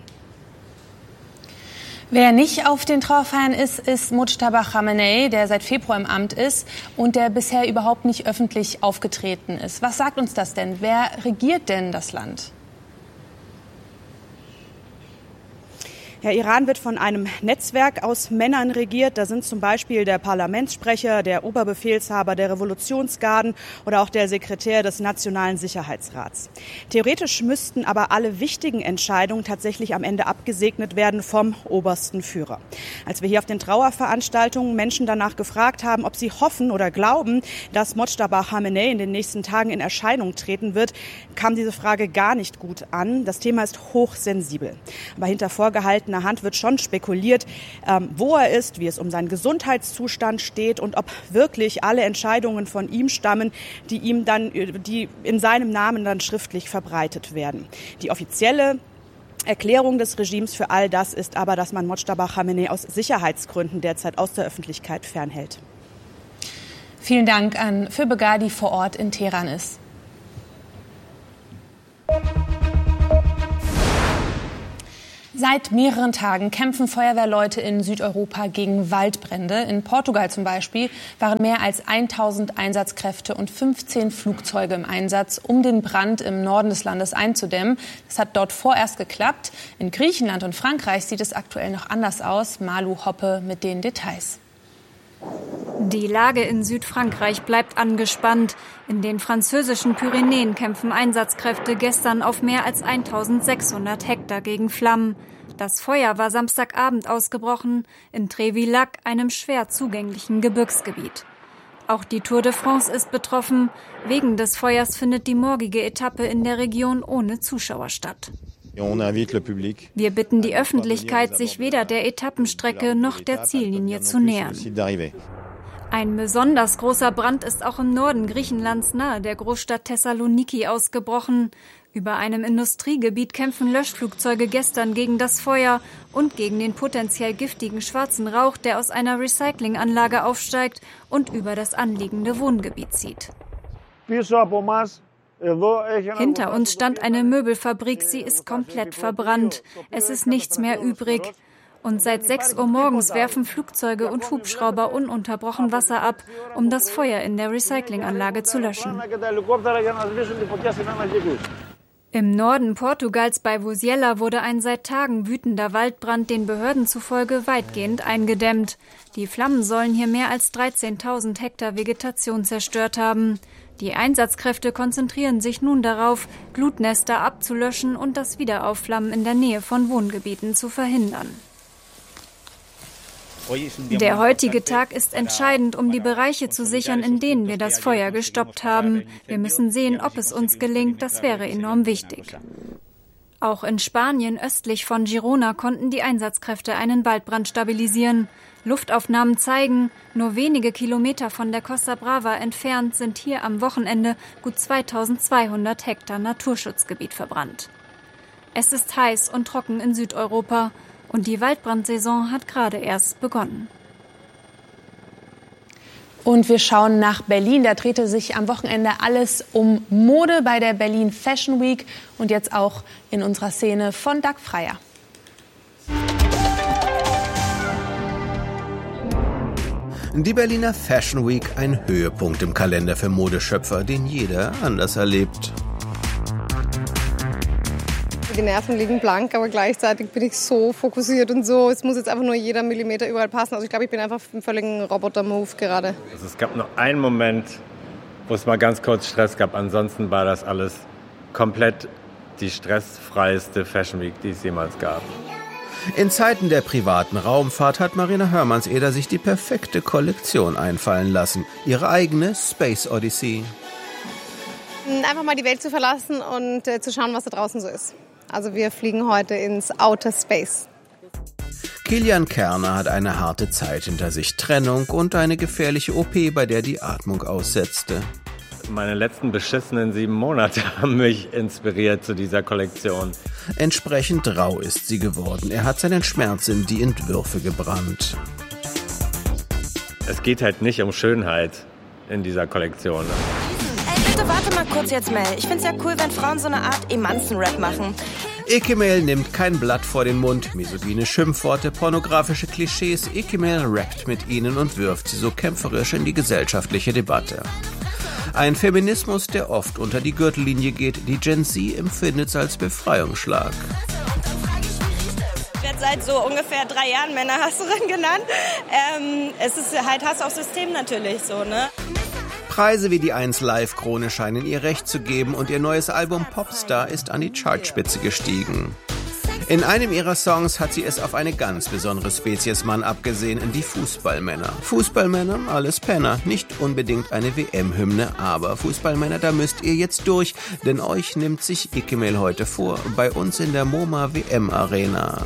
Wer nicht auf den Trauerfeiern ist Mojtaba Khamenei, der seit Februar im Amt ist und der bisher überhaupt nicht öffentlich aufgetreten ist. Was sagt uns das denn? Wer regiert denn das Land? Der Iran wird von einem Netzwerk aus Männern regiert. Da sind zum Beispiel der Parlamentssprecher, der Oberbefehlshaber der Revolutionsgarden oder auch der Sekretär des Nationalen Sicherheitsrats. Theoretisch müssten aber alle wichtigen Entscheidungen tatsächlich am Ende abgesegnet werden vom obersten Führer. Als wir hier auf den Trauerveranstaltungen Menschen danach gefragt haben, ob sie hoffen oder glauben, dass Mojtaba Khamenei in den nächsten Tagen in Erscheinung treten wird, kam diese Frage gar nicht gut an. Das Thema ist hochsensibel. Aber hinter vorgehaltener Hand wird schon spekuliert, wo er ist, wie es um seinen Gesundheitszustand steht und ob wirklich alle Entscheidungen von ihm stammen, die in seinem Namen dann schriftlich verbreitet werden. Die offizielle Erklärung des Regimes für all das ist aber, dass man Mojtaba Khamenei aus Sicherheitsgründen derzeit aus der Öffentlichkeit fernhält. Vielen Dank an Fürbega, die vor Ort in Teheran ist. Seit mehreren Tagen kämpfen Feuerwehrleute in Südeuropa gegen Waldbrände. In Portugal zum Beispiel waren mehr als 1000 Einsatzkräfte und 15 Flugzeuge im Einsatz, um den Brand im Norden des Landes einzudämmen. Das hat dort vorerst geklappt. In Griechenland und Frankreich sieht es aktuell noch anders aus. Malu Hoppe mit den Details. Die Lage in Südfrankreich bleibt angespannt. In den französischen Pyrenäen kämpfen Einsatzkräfte gestern auf mehr als 1600 Hektar gegen Flammen. Das Feuer war Samstagabend ausgebrochen in Trévillac, einem schwer zugänglichen Gebirgsgebiet. Auch die Tour de France ist betroffen. Wegen des Feuers findet die morgige Etappe in der Region ohne Zuschauer statt. Wir bitten die Öffentlichkeit, sich weder der Etappenstrecke noch der Ziellinie zu nähern. Ein besonders großer Brand ist auch im Norden Griechenlands nahe der Großstadt Thessaloniki ausgebrochen. Über einem Industriegebiet kämpfen Löschflugzeuge gestern gegen das Feuer und gegen den potenziell giftigen schwarzen Rauch, der aus einer Recyclinganlage aufsteigt und über das anliegende Wohngebiet zieht. Hinter uns stand eine Möbelfabrik, sie ist komplett verbrannt. Es ist nichts mehr übrig. Und seit 6 Uhr morgens werfen Flugzeuge und Hubschrauber ununterbrochen Wasser ab, um das Feuer in der Recyclinganlage zu löschen. Im Norden Portugals bei Vozela wurde ein seit Tagen wütender Waldbrand den Behörden zufolge weitgehend eingedämmt. Die Flammen sollen hier mehr als 13.000 Hektar Vegetation zerstört haben. Die Einsatzkräfte konzentrieren sich nun darauf, Glutnester abzulöschen und das Wiederaufflammen in der Nähe von Wohngebieten zu verhindern. Der heutige Tag ist entscheidend, um die Bereiche zu sichern, in denen wir das Feuer gestoppt haben. Wir müssen sehen, ob es uns gelingt. Das wäre enorm wichtig. Auch in Spanien östlich von Girona konnten die Einsatzkräfte einen Waldbrand stabilisieren. Luftaufnahmen zeigen, nur wenige Kilometer von der Costa Brava entfernt sind hier am Wochenende gut 2200 Hektar Naturschutzgebiet verbrannt. Es ist heiß und trocken in Südeuropa und die Waldbrandsaison hat gerade erst begonnen. Und wir schauen nach Berlin. Da drehte sich am Wochenende alles um Mode bei der Berlin Fashion Week und jetzt auch in unserer Szene von Dag Freier. Die Berliner Fashion Week, ein Höhepunkt im Kalender für Modeschöpfer, den jeder anders erlebt. Die Nerven liegen blank, aber gleichzeitig bin ich so fokussiert und so. Es muss jetzt einfach nur jeder Millimeter überall passen. Also ich glaube, ich bin einfach im völligen Roboter-Move gerade. Also es gab nur einen Moment, wo es mal ganz kurz Stress gab. Ansonsten war das alles komplett die stressfreieste Fashion Week, die es jemals gab. In Zeiten der privaten Raumfahrt hat Marina Hörmannseder sich die perfekte Kollektion einfallen lassen. Ihre eigene Space Odyssey. Einfach mal die Welt zu verlassen und zu schauen, was da draußen so ist. Also wir fliegen heute ins Outer Space. Kilian Kerner hat eine harte Zeit hinter sich. Trennung und eine gefährliche OP, bei der die Atmung aussetzte. Meine letzten beschissenen 7 Monate haben mich inspiriert zu dieser Kollektion. Entsprechend rau ist sie geworden. Er hat seinen Schmerz in die Entwürfe gebrannt. Es geht halt nicht um Schönheit in dieser Kollektion. Ey, bitte warte mal kurz jetzt, Mel. Ich find's ja cool, wenn Frauen so eine Art Emanzen-Rap machen. Ekemel nimmt kein Blatt vor den Mund. Misogyne Schimpfworte, pornografische Klischees. Ekemel rappt mit ihnen und wirft sie so kämpferisch in die gesellschaftliche Debatte. Ein Feminismus, der oft unter die Gürtellinie geht, die Gen Z empfindet als Befreiungsschlag. Wer halt seit so ungefähr 3 Jahren Männerhasserin genannt. Es ist halt Hass auf System natürlich so, ne? Preise wie die 1 Live-Krone scheinen ihr Recht zu geben und ihr neues Album Popstar ist an die Chartspitze gestiegen. In einem ihrer Songs hat sie es auf eine ganz besondere Spezies Mann abgesehen, die Fußballmänner. Fußballmänner, alles Penner. Nicht unbedingt eine WM-Hymne, aber Fußballmänner, da müsst ihr jetzt durch, denn euch nimmt sich Ikemel heute vor, bei uns in der MoMA WM-Arena.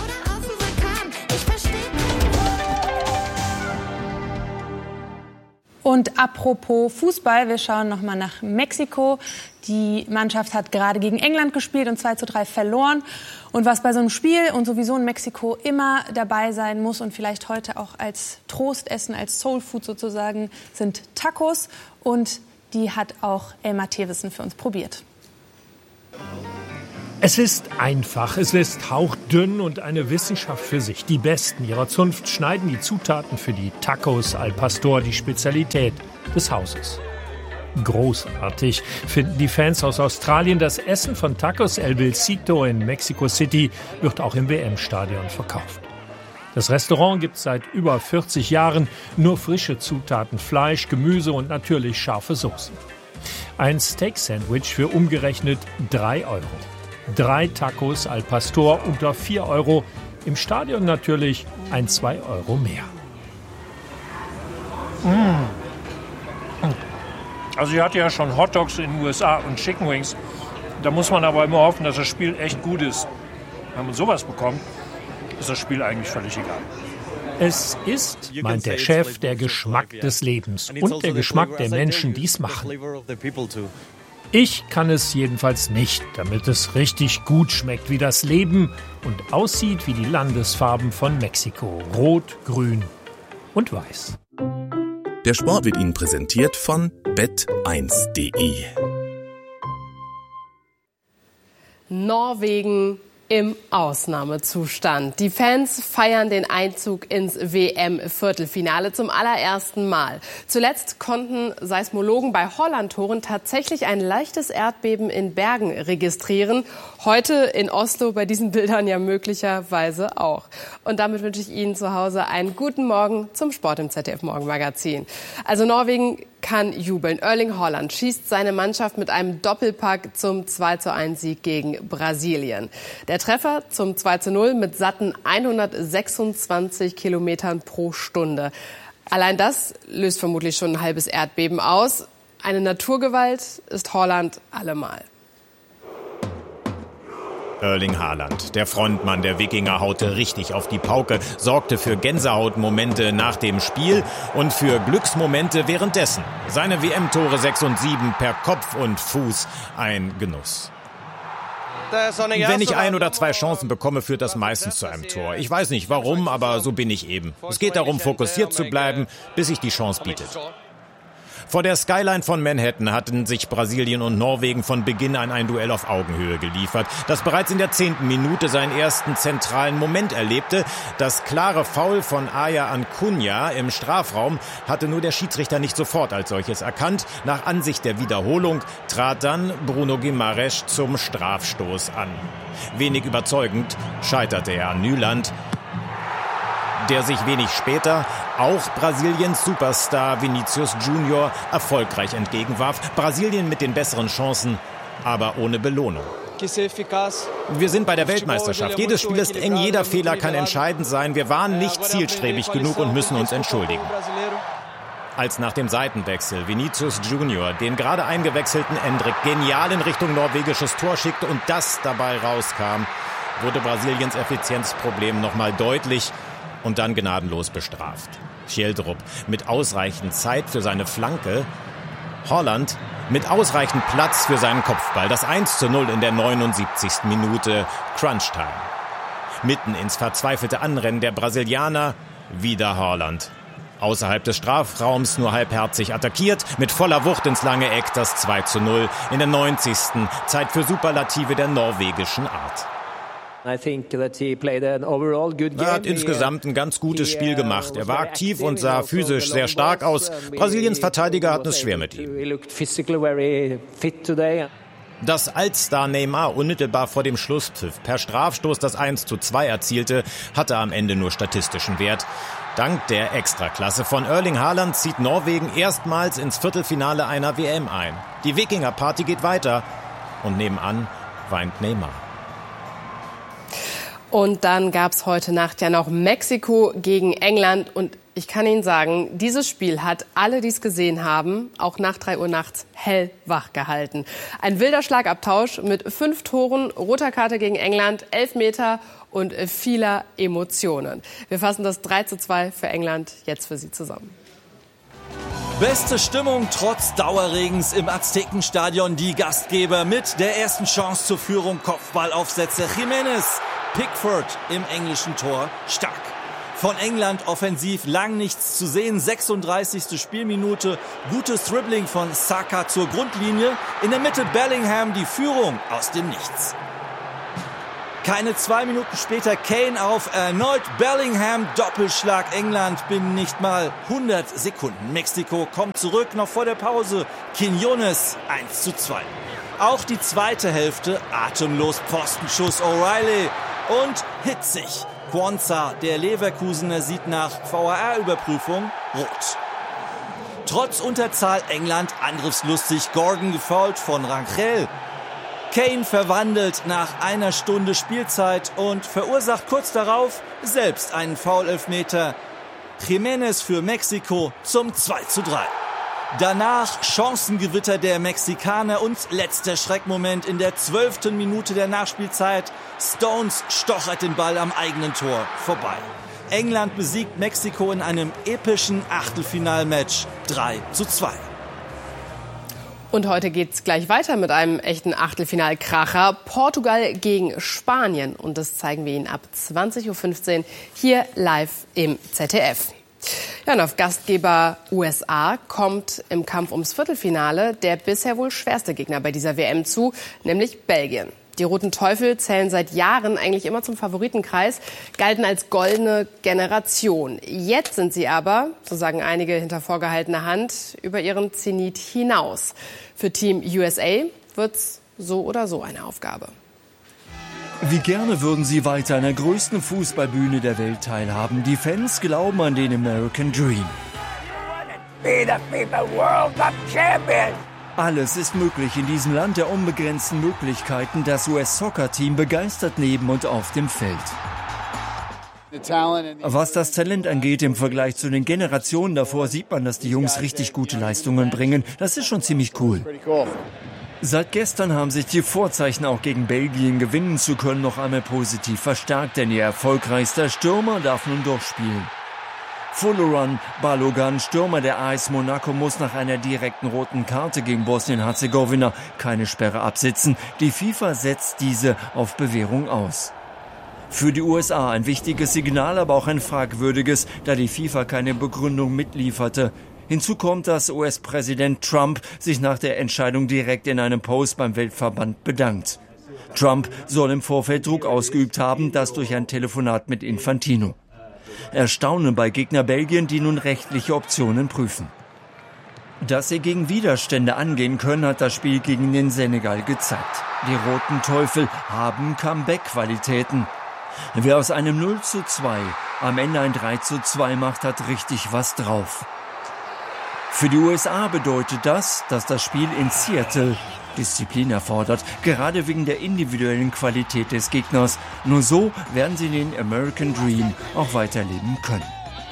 Und apropos Fußball, wir schauen nochmal nach Mexiko. Die Mannschaft hat gerade gegen England gespielt und 2:3 verloren. Und was bei so einem Spiel und sowieso in Mexiko immer dabei sein muss und vielleicht heute auch als Trostessen, als Soulfood sozusagen, sind Tacos. Und die hat auch Elmar Thewissen für uns probiert. Es ist einfach, es ist hauchdünn und eine Wissenschaft für sich. Die Besten ihrer Zunft schneiden die Zutaten für die Tacos al Pastor, die Spezialität des Hauses. Großartig finden die Fans aus Australien. Das Essen von Tacos El Vilcito in Mexico City wird auch im WM-Stadion verkauft. Das Restaurant gibt es seit über 40 Jahren. Nur frische Zutaten, Fleisch, Gemüse und natürlich scharfe Soßen. Ein Steak-Sandwich für umgerechnet 3 €. 3 Tacos al Pastor unter 4 €. Im Stadion natürlich 2 € mehr. Also ich hatte ja schon Hotdogs in den USA und Chicken Wings. Da muss man aber immer hoffen, dass das Spiel echt gut ist. Wenn man sowas bekommt, ist das Spiel eigentlich völlig egal. Es ist, meint der Chef, der Geschmack des Lebens und der Geschmack der Menschen, die es machen. Ich kann es jedenfalls nicht, damit es richtig gut schmeckt wie das Leben und aussieht wie die Landesfarben von Mexiko. Rot, Grün und Weiß. Der Sport wird Ihnen präsentiert von bet1.de. Norwegen im Ausnahmezustand. Die Fans feiern den Einzug ins WM-Viertelfinale zum allerersten Mal. Zuletzt konnten Seismologen bei Holland-Toren tatsächlich ein leichtes Erdbeben in Bergen registrieren. Heute in Oslo bei diesen Bildern ja möglicherweise auch. Und damit wünsche ich Ihnen zu Hause einen guten Morgen zum Sport im ZDF-Morgenmagazin. Also Norwegen kann jubeln. Erling Haaland schießt seine Mannschaft mit einem Doppelpack zum 2:1-Sieg gegen Brasilien. Der Treffer zum 2:0 mit satten 126 Kilometern pro Stunde. Allein das löst vermutlich schon ein halbes Erdbeben aus. Eine Naturgewalt ist Haaland allemal. Erling Haaland, der Frontmann der Wikinger, haute richtig auf die Pauke, sorgte für Gänsehautmomente nach dem Spiel und für Glücksmomente währenddessen. Seine WM-Tore 6 und 7 per Kopf und Fuß, ein Genuss. Wenn ich 1 oder 2 Chancen bekomme, führt das meistens zu einem Tor. Ich weiß nicht warum, aber so bin ich eben. Es geht darum, fokussiert zu bleiben, bis sich die Chance bietet. Vor der Skyline von Manhattan hatten sich Brasilien und Norwegen von Beginn an ein Duell auf Augenhöhe geliefert, das bereits in der 10. Minute seinen ersten zentralen Moment erlebte. Das klare Foul von Aya Ancunha im Strafraum hatte nur der Schiedsrichter nicht sofort als solches erkannt. Nach Ansicht der Wiederholung trat dann Bruno Guimaraes zum Strafstoß an. Wenig überzeugend scheiterte er an Nyland, der sich wenig später auch Brasiliens Superstar Vinicius Junior erfolgreich entgegenwarf. Brasilien mit den besseren Chancen, aber ohne Belohnung. Wir sind bei der Weltmeisterschaft. Jedes Spiel ist eng, jeder Fehler kann entscheidend sein. Wir waren nicht zielstrebig genug und müssen uns entschuldigen. Als nach dem Seitenwechsel Vinicius Junior den gerade eingewechselten Endrick genial in Richtung norwegisches Tor schickte und das dabei rauskam, wurde Brasiliens Effizienzproblem nochmal deutlich und dann gnadenlos bestraft. Schjeldrup mit ausreichend Zeit für seine Flanke. Haaland mit ausreichend Platz für seinen Kopfball. Das 1:0 in der 79. Minute. Crunch-Time. Mitten ins verzweifelte Anrennen der Brasilianer. Wieder Haaland. Außerhalb des Strafraums nur halbherzig attackiert. Mit voller Wucht ins lange Eck das 2:0 in der 90. Zeit für Superlative der norwegischen Art. Er hat insgesamt ein ganz gutes Spiel gemacht. Er war aktiv und sah physisch sehr stark aus. Brasiliens Verteidiger hatten es schwer mit ihm. Dass Altstar Neymar unmittelbar vor dem Schlusspfiff per Strafstoß das 1:2 erzielte, hatte am Ende nur statistischen Wert. Dank der Extraklasse von Erling Haaland zieht Norwegen erstmals ins Viertelfinale einer WM ein. Die Wikinger-Party geht weiter und nebenan weint Neymar. Und dann gab es heute Nacht ja noch Mexiko gegen England. Und ich kann Ihnen sagen, dieses Spiel hat alle, die es gesehen haben, auch nach 3 Uhr nachts hellwach gehalten. Ein wilder Schlagabtausch mit 5 Toren, roter Karte gegen England, 11 Meter und vieler Emotionen. Wir fassen das 3:2 für England jetzt für Sie zusammen. Beste Stimmung trotz Dauerregens im Aztekenstadion. Die Gastgeber mit der ersten Chance zur Führung. Kopfballaufsätze. Jiménez, Pickford im englischen Tor. Stark. Von England offensiv lang nichts zu sehen. 36. Spielminute. Gutes Dribbling von Saka zur Grundlinie. In der Mitte Bellingham, die Führung aus dem Nichts. Keine 2 Minuten später Kane auf, erneut Bellingham, Doppelschlag England binnen nicht mal 100 Sekunden. Mexiko kommt zurück, noch vor der Pause. Quiñones 1:2. Auch die zweite Hälfte atemlos, Pfostenschuss O'Reilly und hitzig. Quansah, der Leverkusener, sieht nach VAR-Überprüfung rot. Trotz Unterzahl England angriffslustig, Gordon gefoult von Rangel. Kane verwandelt nach einer Stunde Spielzeit und verursacht kurz darauf selbst einen Foul-Elfmeter. Jiménez für Mexiko zum 2:3. Danach Chancengewitter der Mexikaner und letzter Schreckmoment in der 12. Minute der Nachspielzeit. Stones stochert den Ball am eigenen Tor vorbei. England besiegt Mexiko in einem epischen Achtelfinalmatch 3:2. Und heute geht's gleich weiter mit einem echten Achtelfinalkracher. Portugal gegen Spanien. Und das zeigen wir Ihnen ab 20:15 Uhr hier live im ZDF. Ja, und auf Gastgeber USA kommt im Kampf ums Viertelfinale der bisher wohl schwerste Gegner bei dieser WM zu, nämlich Belgien. Die Roten Teufel zählen seit Jahren eigentlich immer zum Favoritenkreis, galten als goldene Generation. Jetzt sind sie aber, so sagen einige hinter vorgehaltener Hand, über ihren Zenit hinaus. Für Team USA wird's so oder so eine Aufgabe. Wie gerne würden sie weiter an der größten Fußballbühne der Welt teilhaben. Die Fans glauben an den American Dream. Be the FIFA World Cup Champion! Alles ist möglich in diesem Land der unbegrenzten Möglichkeiten. Das US-Soccer-Team begeistert neben und auf dem Feld. Was das Talent angeht, im Vergleich zu den Generationen davor, sieht man, dass die Jungs richtig gute Leistungen bringen. Das ist schon ziemlich cool. Seit gestern haben sich die Vorzeichen, auch gegen Belgien gewinnen zu können, noch einmal positiv verstärkt, denn ihr erfolgreichster Stürmer darf nun durchspielen. Folarin Balogun, Stürmer der AS Monaco, muss nach einer direkten roten Karte gegen Bosnien-Herzegowina keine Sperre absitzen. Die FIFA setzt diese auf Bewährung aus. Für die USA ein wichtiges Signal, aber auch ein fragwürdiges, da die FIFA keine Begründung mitlieferte. Hinzu kommt, dass US-Präsident Trump sich nach der Entscheidung direkt in einem Post beim Weltverband bedankt. Trump soll im Vorfeld Druck ausgeübt haben, das durch ein Telefonat mit Infantino. Erstaunen bei Gegner Belgien, die nun rechtliche Optionen prüfen. Dass sie gegen Widerstände angehen können, hat das Spiel gegen den Senegal gezeigt. Die Roten Teufel haben Comeback-Qualitäten. Wer aus einem 0:2 am Ende ein 3:2 macht, hat richtig was drauf. Für die USA bedeutet das, dass das Spiel in Seattle Disziplin erfordert, gerade wegen der individuellen Qualität des Gegners. Nur so werden sie den American Dream auch weiterleben können.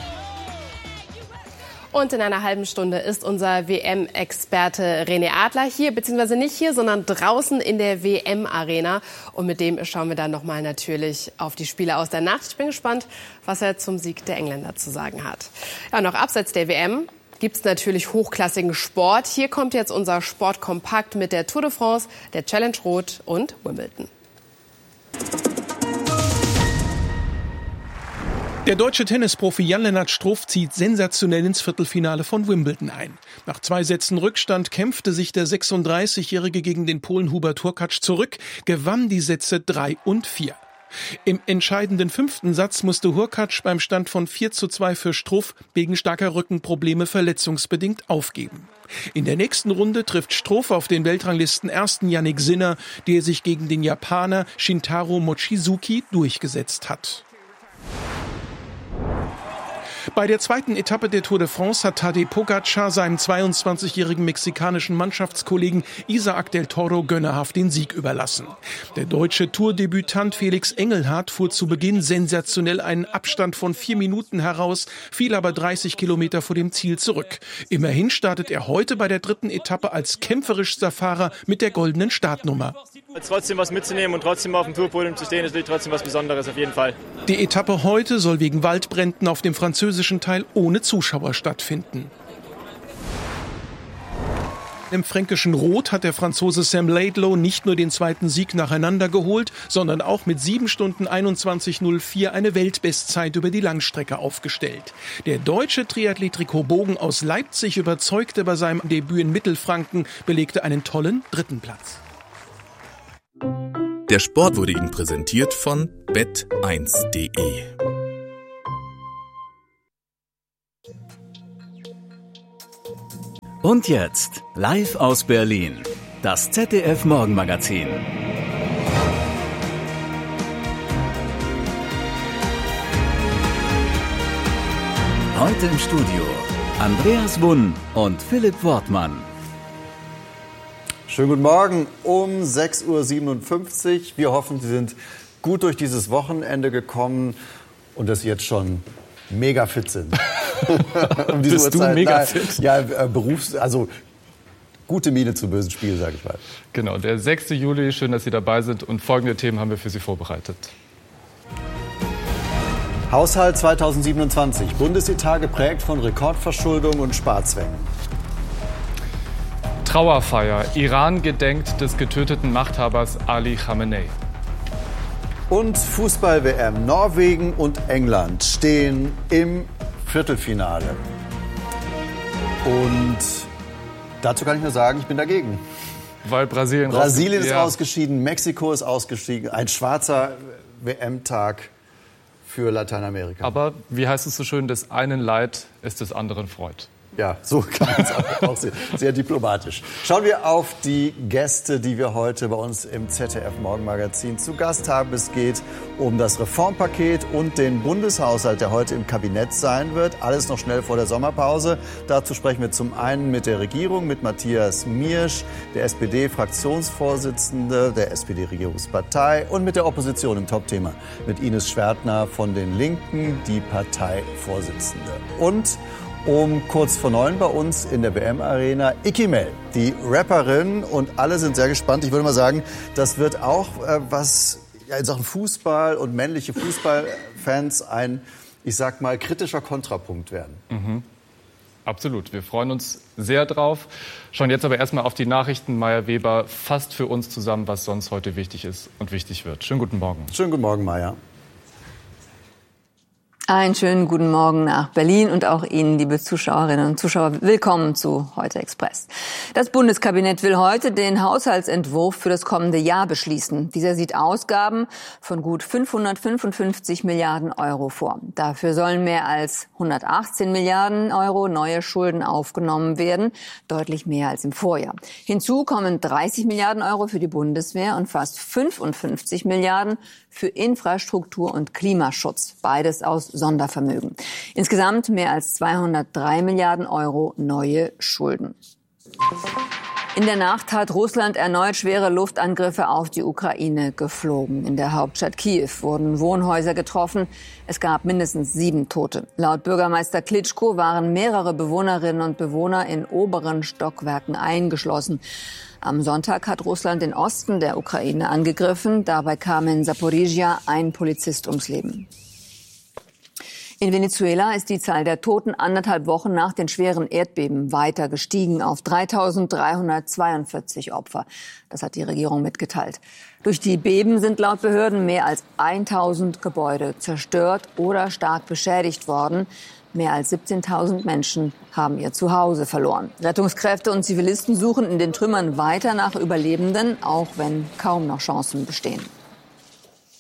Und in einer halben Stunde ist unser WM-Experte René Adler hier, beziehungsweise nicht hier, sondern draußen in der WM-Arena. Und mit dem schauen wir dann nochmal natürlich auf die Spiele aus der Nacht. Ich bin gespannt, was er zum Sieg der Engländer zu sagen hat. Ja, noch abseits der WM gibt es natürlich hochklassigen Sport. Hier kommt jetzt unser Sportkompakt mit der Tour de France, der Challenge Rot und Wimbledon. Der deutsche Tennisprofi Jan-Lennart Struff zieht sensationell ins Viertelfinale von Wimbledon ein. Nach 2 Sätzen Rückstand kämpfte sich der 36-Jährige gegen den Polen Hubert Hurkacz zurück, gewann die Sätze 3 und 4. Im entscheidenden 5. Satz musste Hurkacz beim Stand von 4:2 für Struff wegen starker Rückenprobleme verletzungsbedingt aufgeben. In der nächsten Runde trifft Struff auf den Weltranglisten-Ersten Jannik Sinner, der sich gegen den Japaner Shintaro Mochizuki durchgesetzt hat. Bei der zweiten Etappe der Tour de France hat Tadej Pogačar seinem 22-jährigen mexikanischen Mannschaftskollegen Isaac del Toro gönnerhaft den Sieg überlassen. Der deutsche Tourdebütant Felix Engelhardt fuhr zu Beginn sensationell einen Abstand von 4 Minuten heraus, fiel aber 30 Kilometer vor dem Ziel zurück. Immerhin startet er heute bei der dritten Etappe als kämpferischster Fahrer mit der goldenen Startnummer. Trotzdem was mitzunehmen und trotzdem auf dem Tourpodium zu stehen, ist trotzdem was Besonderes auf jeden Fall. Die Etappe heute soll wegen Waldbränden auf dem französischen Teil ohne Zuschauer stattfinden. Im fränkischen Rot hat der Franzose Sam Laidlow nicht nur den zweiten Sieg nacheinander geholt, sondern auch mit 7 Stunden 21:04 eine Weltbestzeit über die Langstrecke aufgestellt. Der deutsche Triathlet Rico Bogen aus Leipzig überzeugte bei seinem Debüt in Mittelfranken, belegte einen tollen 3. Platz. Der Sport wurde Ihnen präsentiert von bet1.de. Und jetzt, live aus Berlin, das ZDF-Morgenmagazin. Heute im Studio Andreas Wunn und Philipp Wortmann. Schönen guten Morgen, um 6:57 Uhr. Wir hoffen, Sie sind gut durch dieses Wochenende gekommen und dass Sie jetzt schon mega fit sind. Bist Uhrzeit, du mega fit? Ja, also gute Miene zu bösen Spiel, sage ich mal. Genau, der 6. Juli, schön, dass Sie dabei sind und folgende Themen haben wir für Sie vorbereitet. Haushalt 2027, Bundesetat geprägt von Rekordverschuldung und Sparzwängen. Trauerfeier. Iran gedenkt des getöteten Machthabers Ali Khamenei. Und Fußball-WM. Norwegen und England stehen im Viertelfinale. Und dazu kann ich nur sagen, ich bin dagegen. Weil Brasilien ist ausgeschieden, Mexiko ist ausgeschieden. Ein schwarzer WM-Tag für Lateinamerika. Aber wie heißt es so schön, des einen Leid ist des anderen Freud. Ja, so kann man es auch sehen. Sehr diplomatisch. Schauen wir auf die Gäste, die wir heute bei uns im ZDF-Morgenmagazin zu Gast haben. Es geht um das Reformpaket und den Bundeshaushalt, der heute im Kabinett sein wird. Alles noch schnell vor der Sommerpause. Dazu sprechen wir zum einen mit der Regierung, mit Matthias Miersch, der SPD-Fraktionsvorsitzende der SPD-Regierungspartei, und mit der Opposition im Topthema, mit Ines Schwertner von den Linken, die Parteivorsitzende. Und um kurz vor 9 bei uns in der WM-Arena Ikimel, die Rapperin, und alle sind sehr gespannt. Ich würde mal sagen, das wird auch was in Sachen Fußball und männliche Fußballfans ein, ich sag mal, kritischer Kontrapunkt werden. Mhm. Absolut, wir freuen uns sehr drauf. Schauen jetzt aber erstmal auf die Nachrichten. Maya Weber fasst für uns zusammen, was sonst heute wichtig ist und wichtig wird. Schönen guten Morgen. Schönen guten Morgen, Maya. Einen schönen guten Morgen nach Berlin und auch Ihnen, liebe Zuschauerinnen und Zuschauer, willkommen zu Heute Express. Das Bundeskabinett will heute den Haushaltsentwurf für das kommende Jahr beschließen. Dieser sieht Ausgaben von gut 555 Milliarden Euro vor. Dafür sollen mehr als 118 Milliarden Euro neue Schulden aufgenommen werden, deutlich mehr als im Vorjahr. Hinzu kommen 30 Milliarden Euro für die Bundeswehr und fast 55 Milliarden für Infrastruktur und Klimaschutz, beides aus Sondervermögen. Insgesamt mehr als 203 Milliarden Euro neue Schulden. In der Nacht hat Russland erneut schwere Luftangriffe auf die Ukraine geflogen. In der Hauptstadt Kiew wurden Wohnhäuser getroffen. Es gab mindestens 7 Tote. Laut Bürgermeister Klitschko waren mehrere Bewohnerinnen und Bewohner in oberen Stockwerken eingeschlossen. Am Sonntag hat Russland den Osten der Ukraine angegriffen. Dabei kam in Saporizhia ein Polizist ums Leben. In Venezuela ist die Zahl der Toten 1,5 Wochen nach den schweren Erdbeben weiter gestiegen auf 3.342 Opfer. Das hat die Regierung mitgeteilt. Durch die Beben sind laut Behörden mehr als 1.000 Gebäude zerstört oder stark beschädigt worden. Mehr als 17.000 Menschen haben ihr Zuhause verloren. Rettungskräfte und Zivilisten suchen in den Trümmern weiter nach Überlebenden, auch wenn kaum noch Chancen bestehen.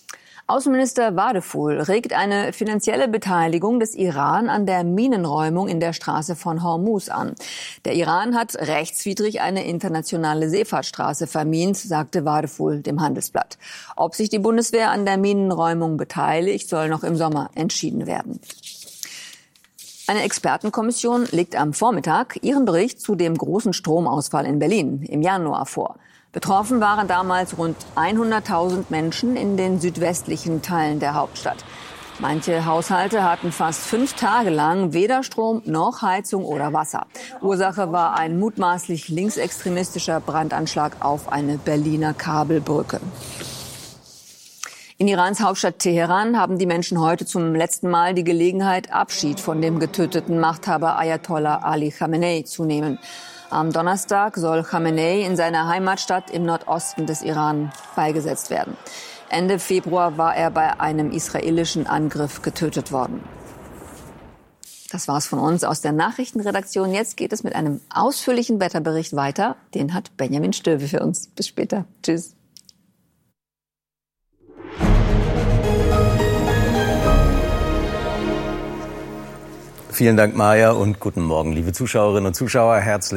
Außenminister Vadeful regt eine finanzielle Beteiligung des Iran an der Minenräumung in der Straße von Hormuz an. Der Iran hat rechtswidrig eine internationale Seefahrtsstraße vermint, sagte Vadeful dem Handelsblatt. Ob sich die Bundeswehr an der Minenräumung beteiligt, soll noch im Sommer entschieden werden. Eine Expertenkommission legt am Vormittag ihren Bericht zu dem großen Stromausfall in Berlin im Januar vor. Betroffen waren damals rund 100.000 Menschen in den südwestlichen Teilen der Hauptstadt. Manche Haushalte hatten fast 5 Tage lang weder Strom noch Heizung oder Wasser. Ursache war ein mutmaßlich linksextremistischer Brandanschlag auf eine Berliner Kabelbrücke. In Irans Hauptstadt Teheran haben die Menschen heute zum letzten Mal die Gelegenheit, Abschied von dem getöteten Machthaber Ayatollah Ali Khamenei zu nehmen. Am Donnerstag soll Khamenei in seiner Heimatstadt im Nordosten des Iran beigesetzt werden. Ende Februar war er bei einem israelischen Angriff getötet worden. Das war's von uns aus der Nachrichtenredaktion. Jetzt geht es mit einem ausführlichen Wetterbericht weiter. Den hat Benjamin Stöwe für uns. Bis später. Tschüss. Vielen Dank, Maja, und guten Morgen, liebe Zuschauerinnen und Zuschauer. Herzlich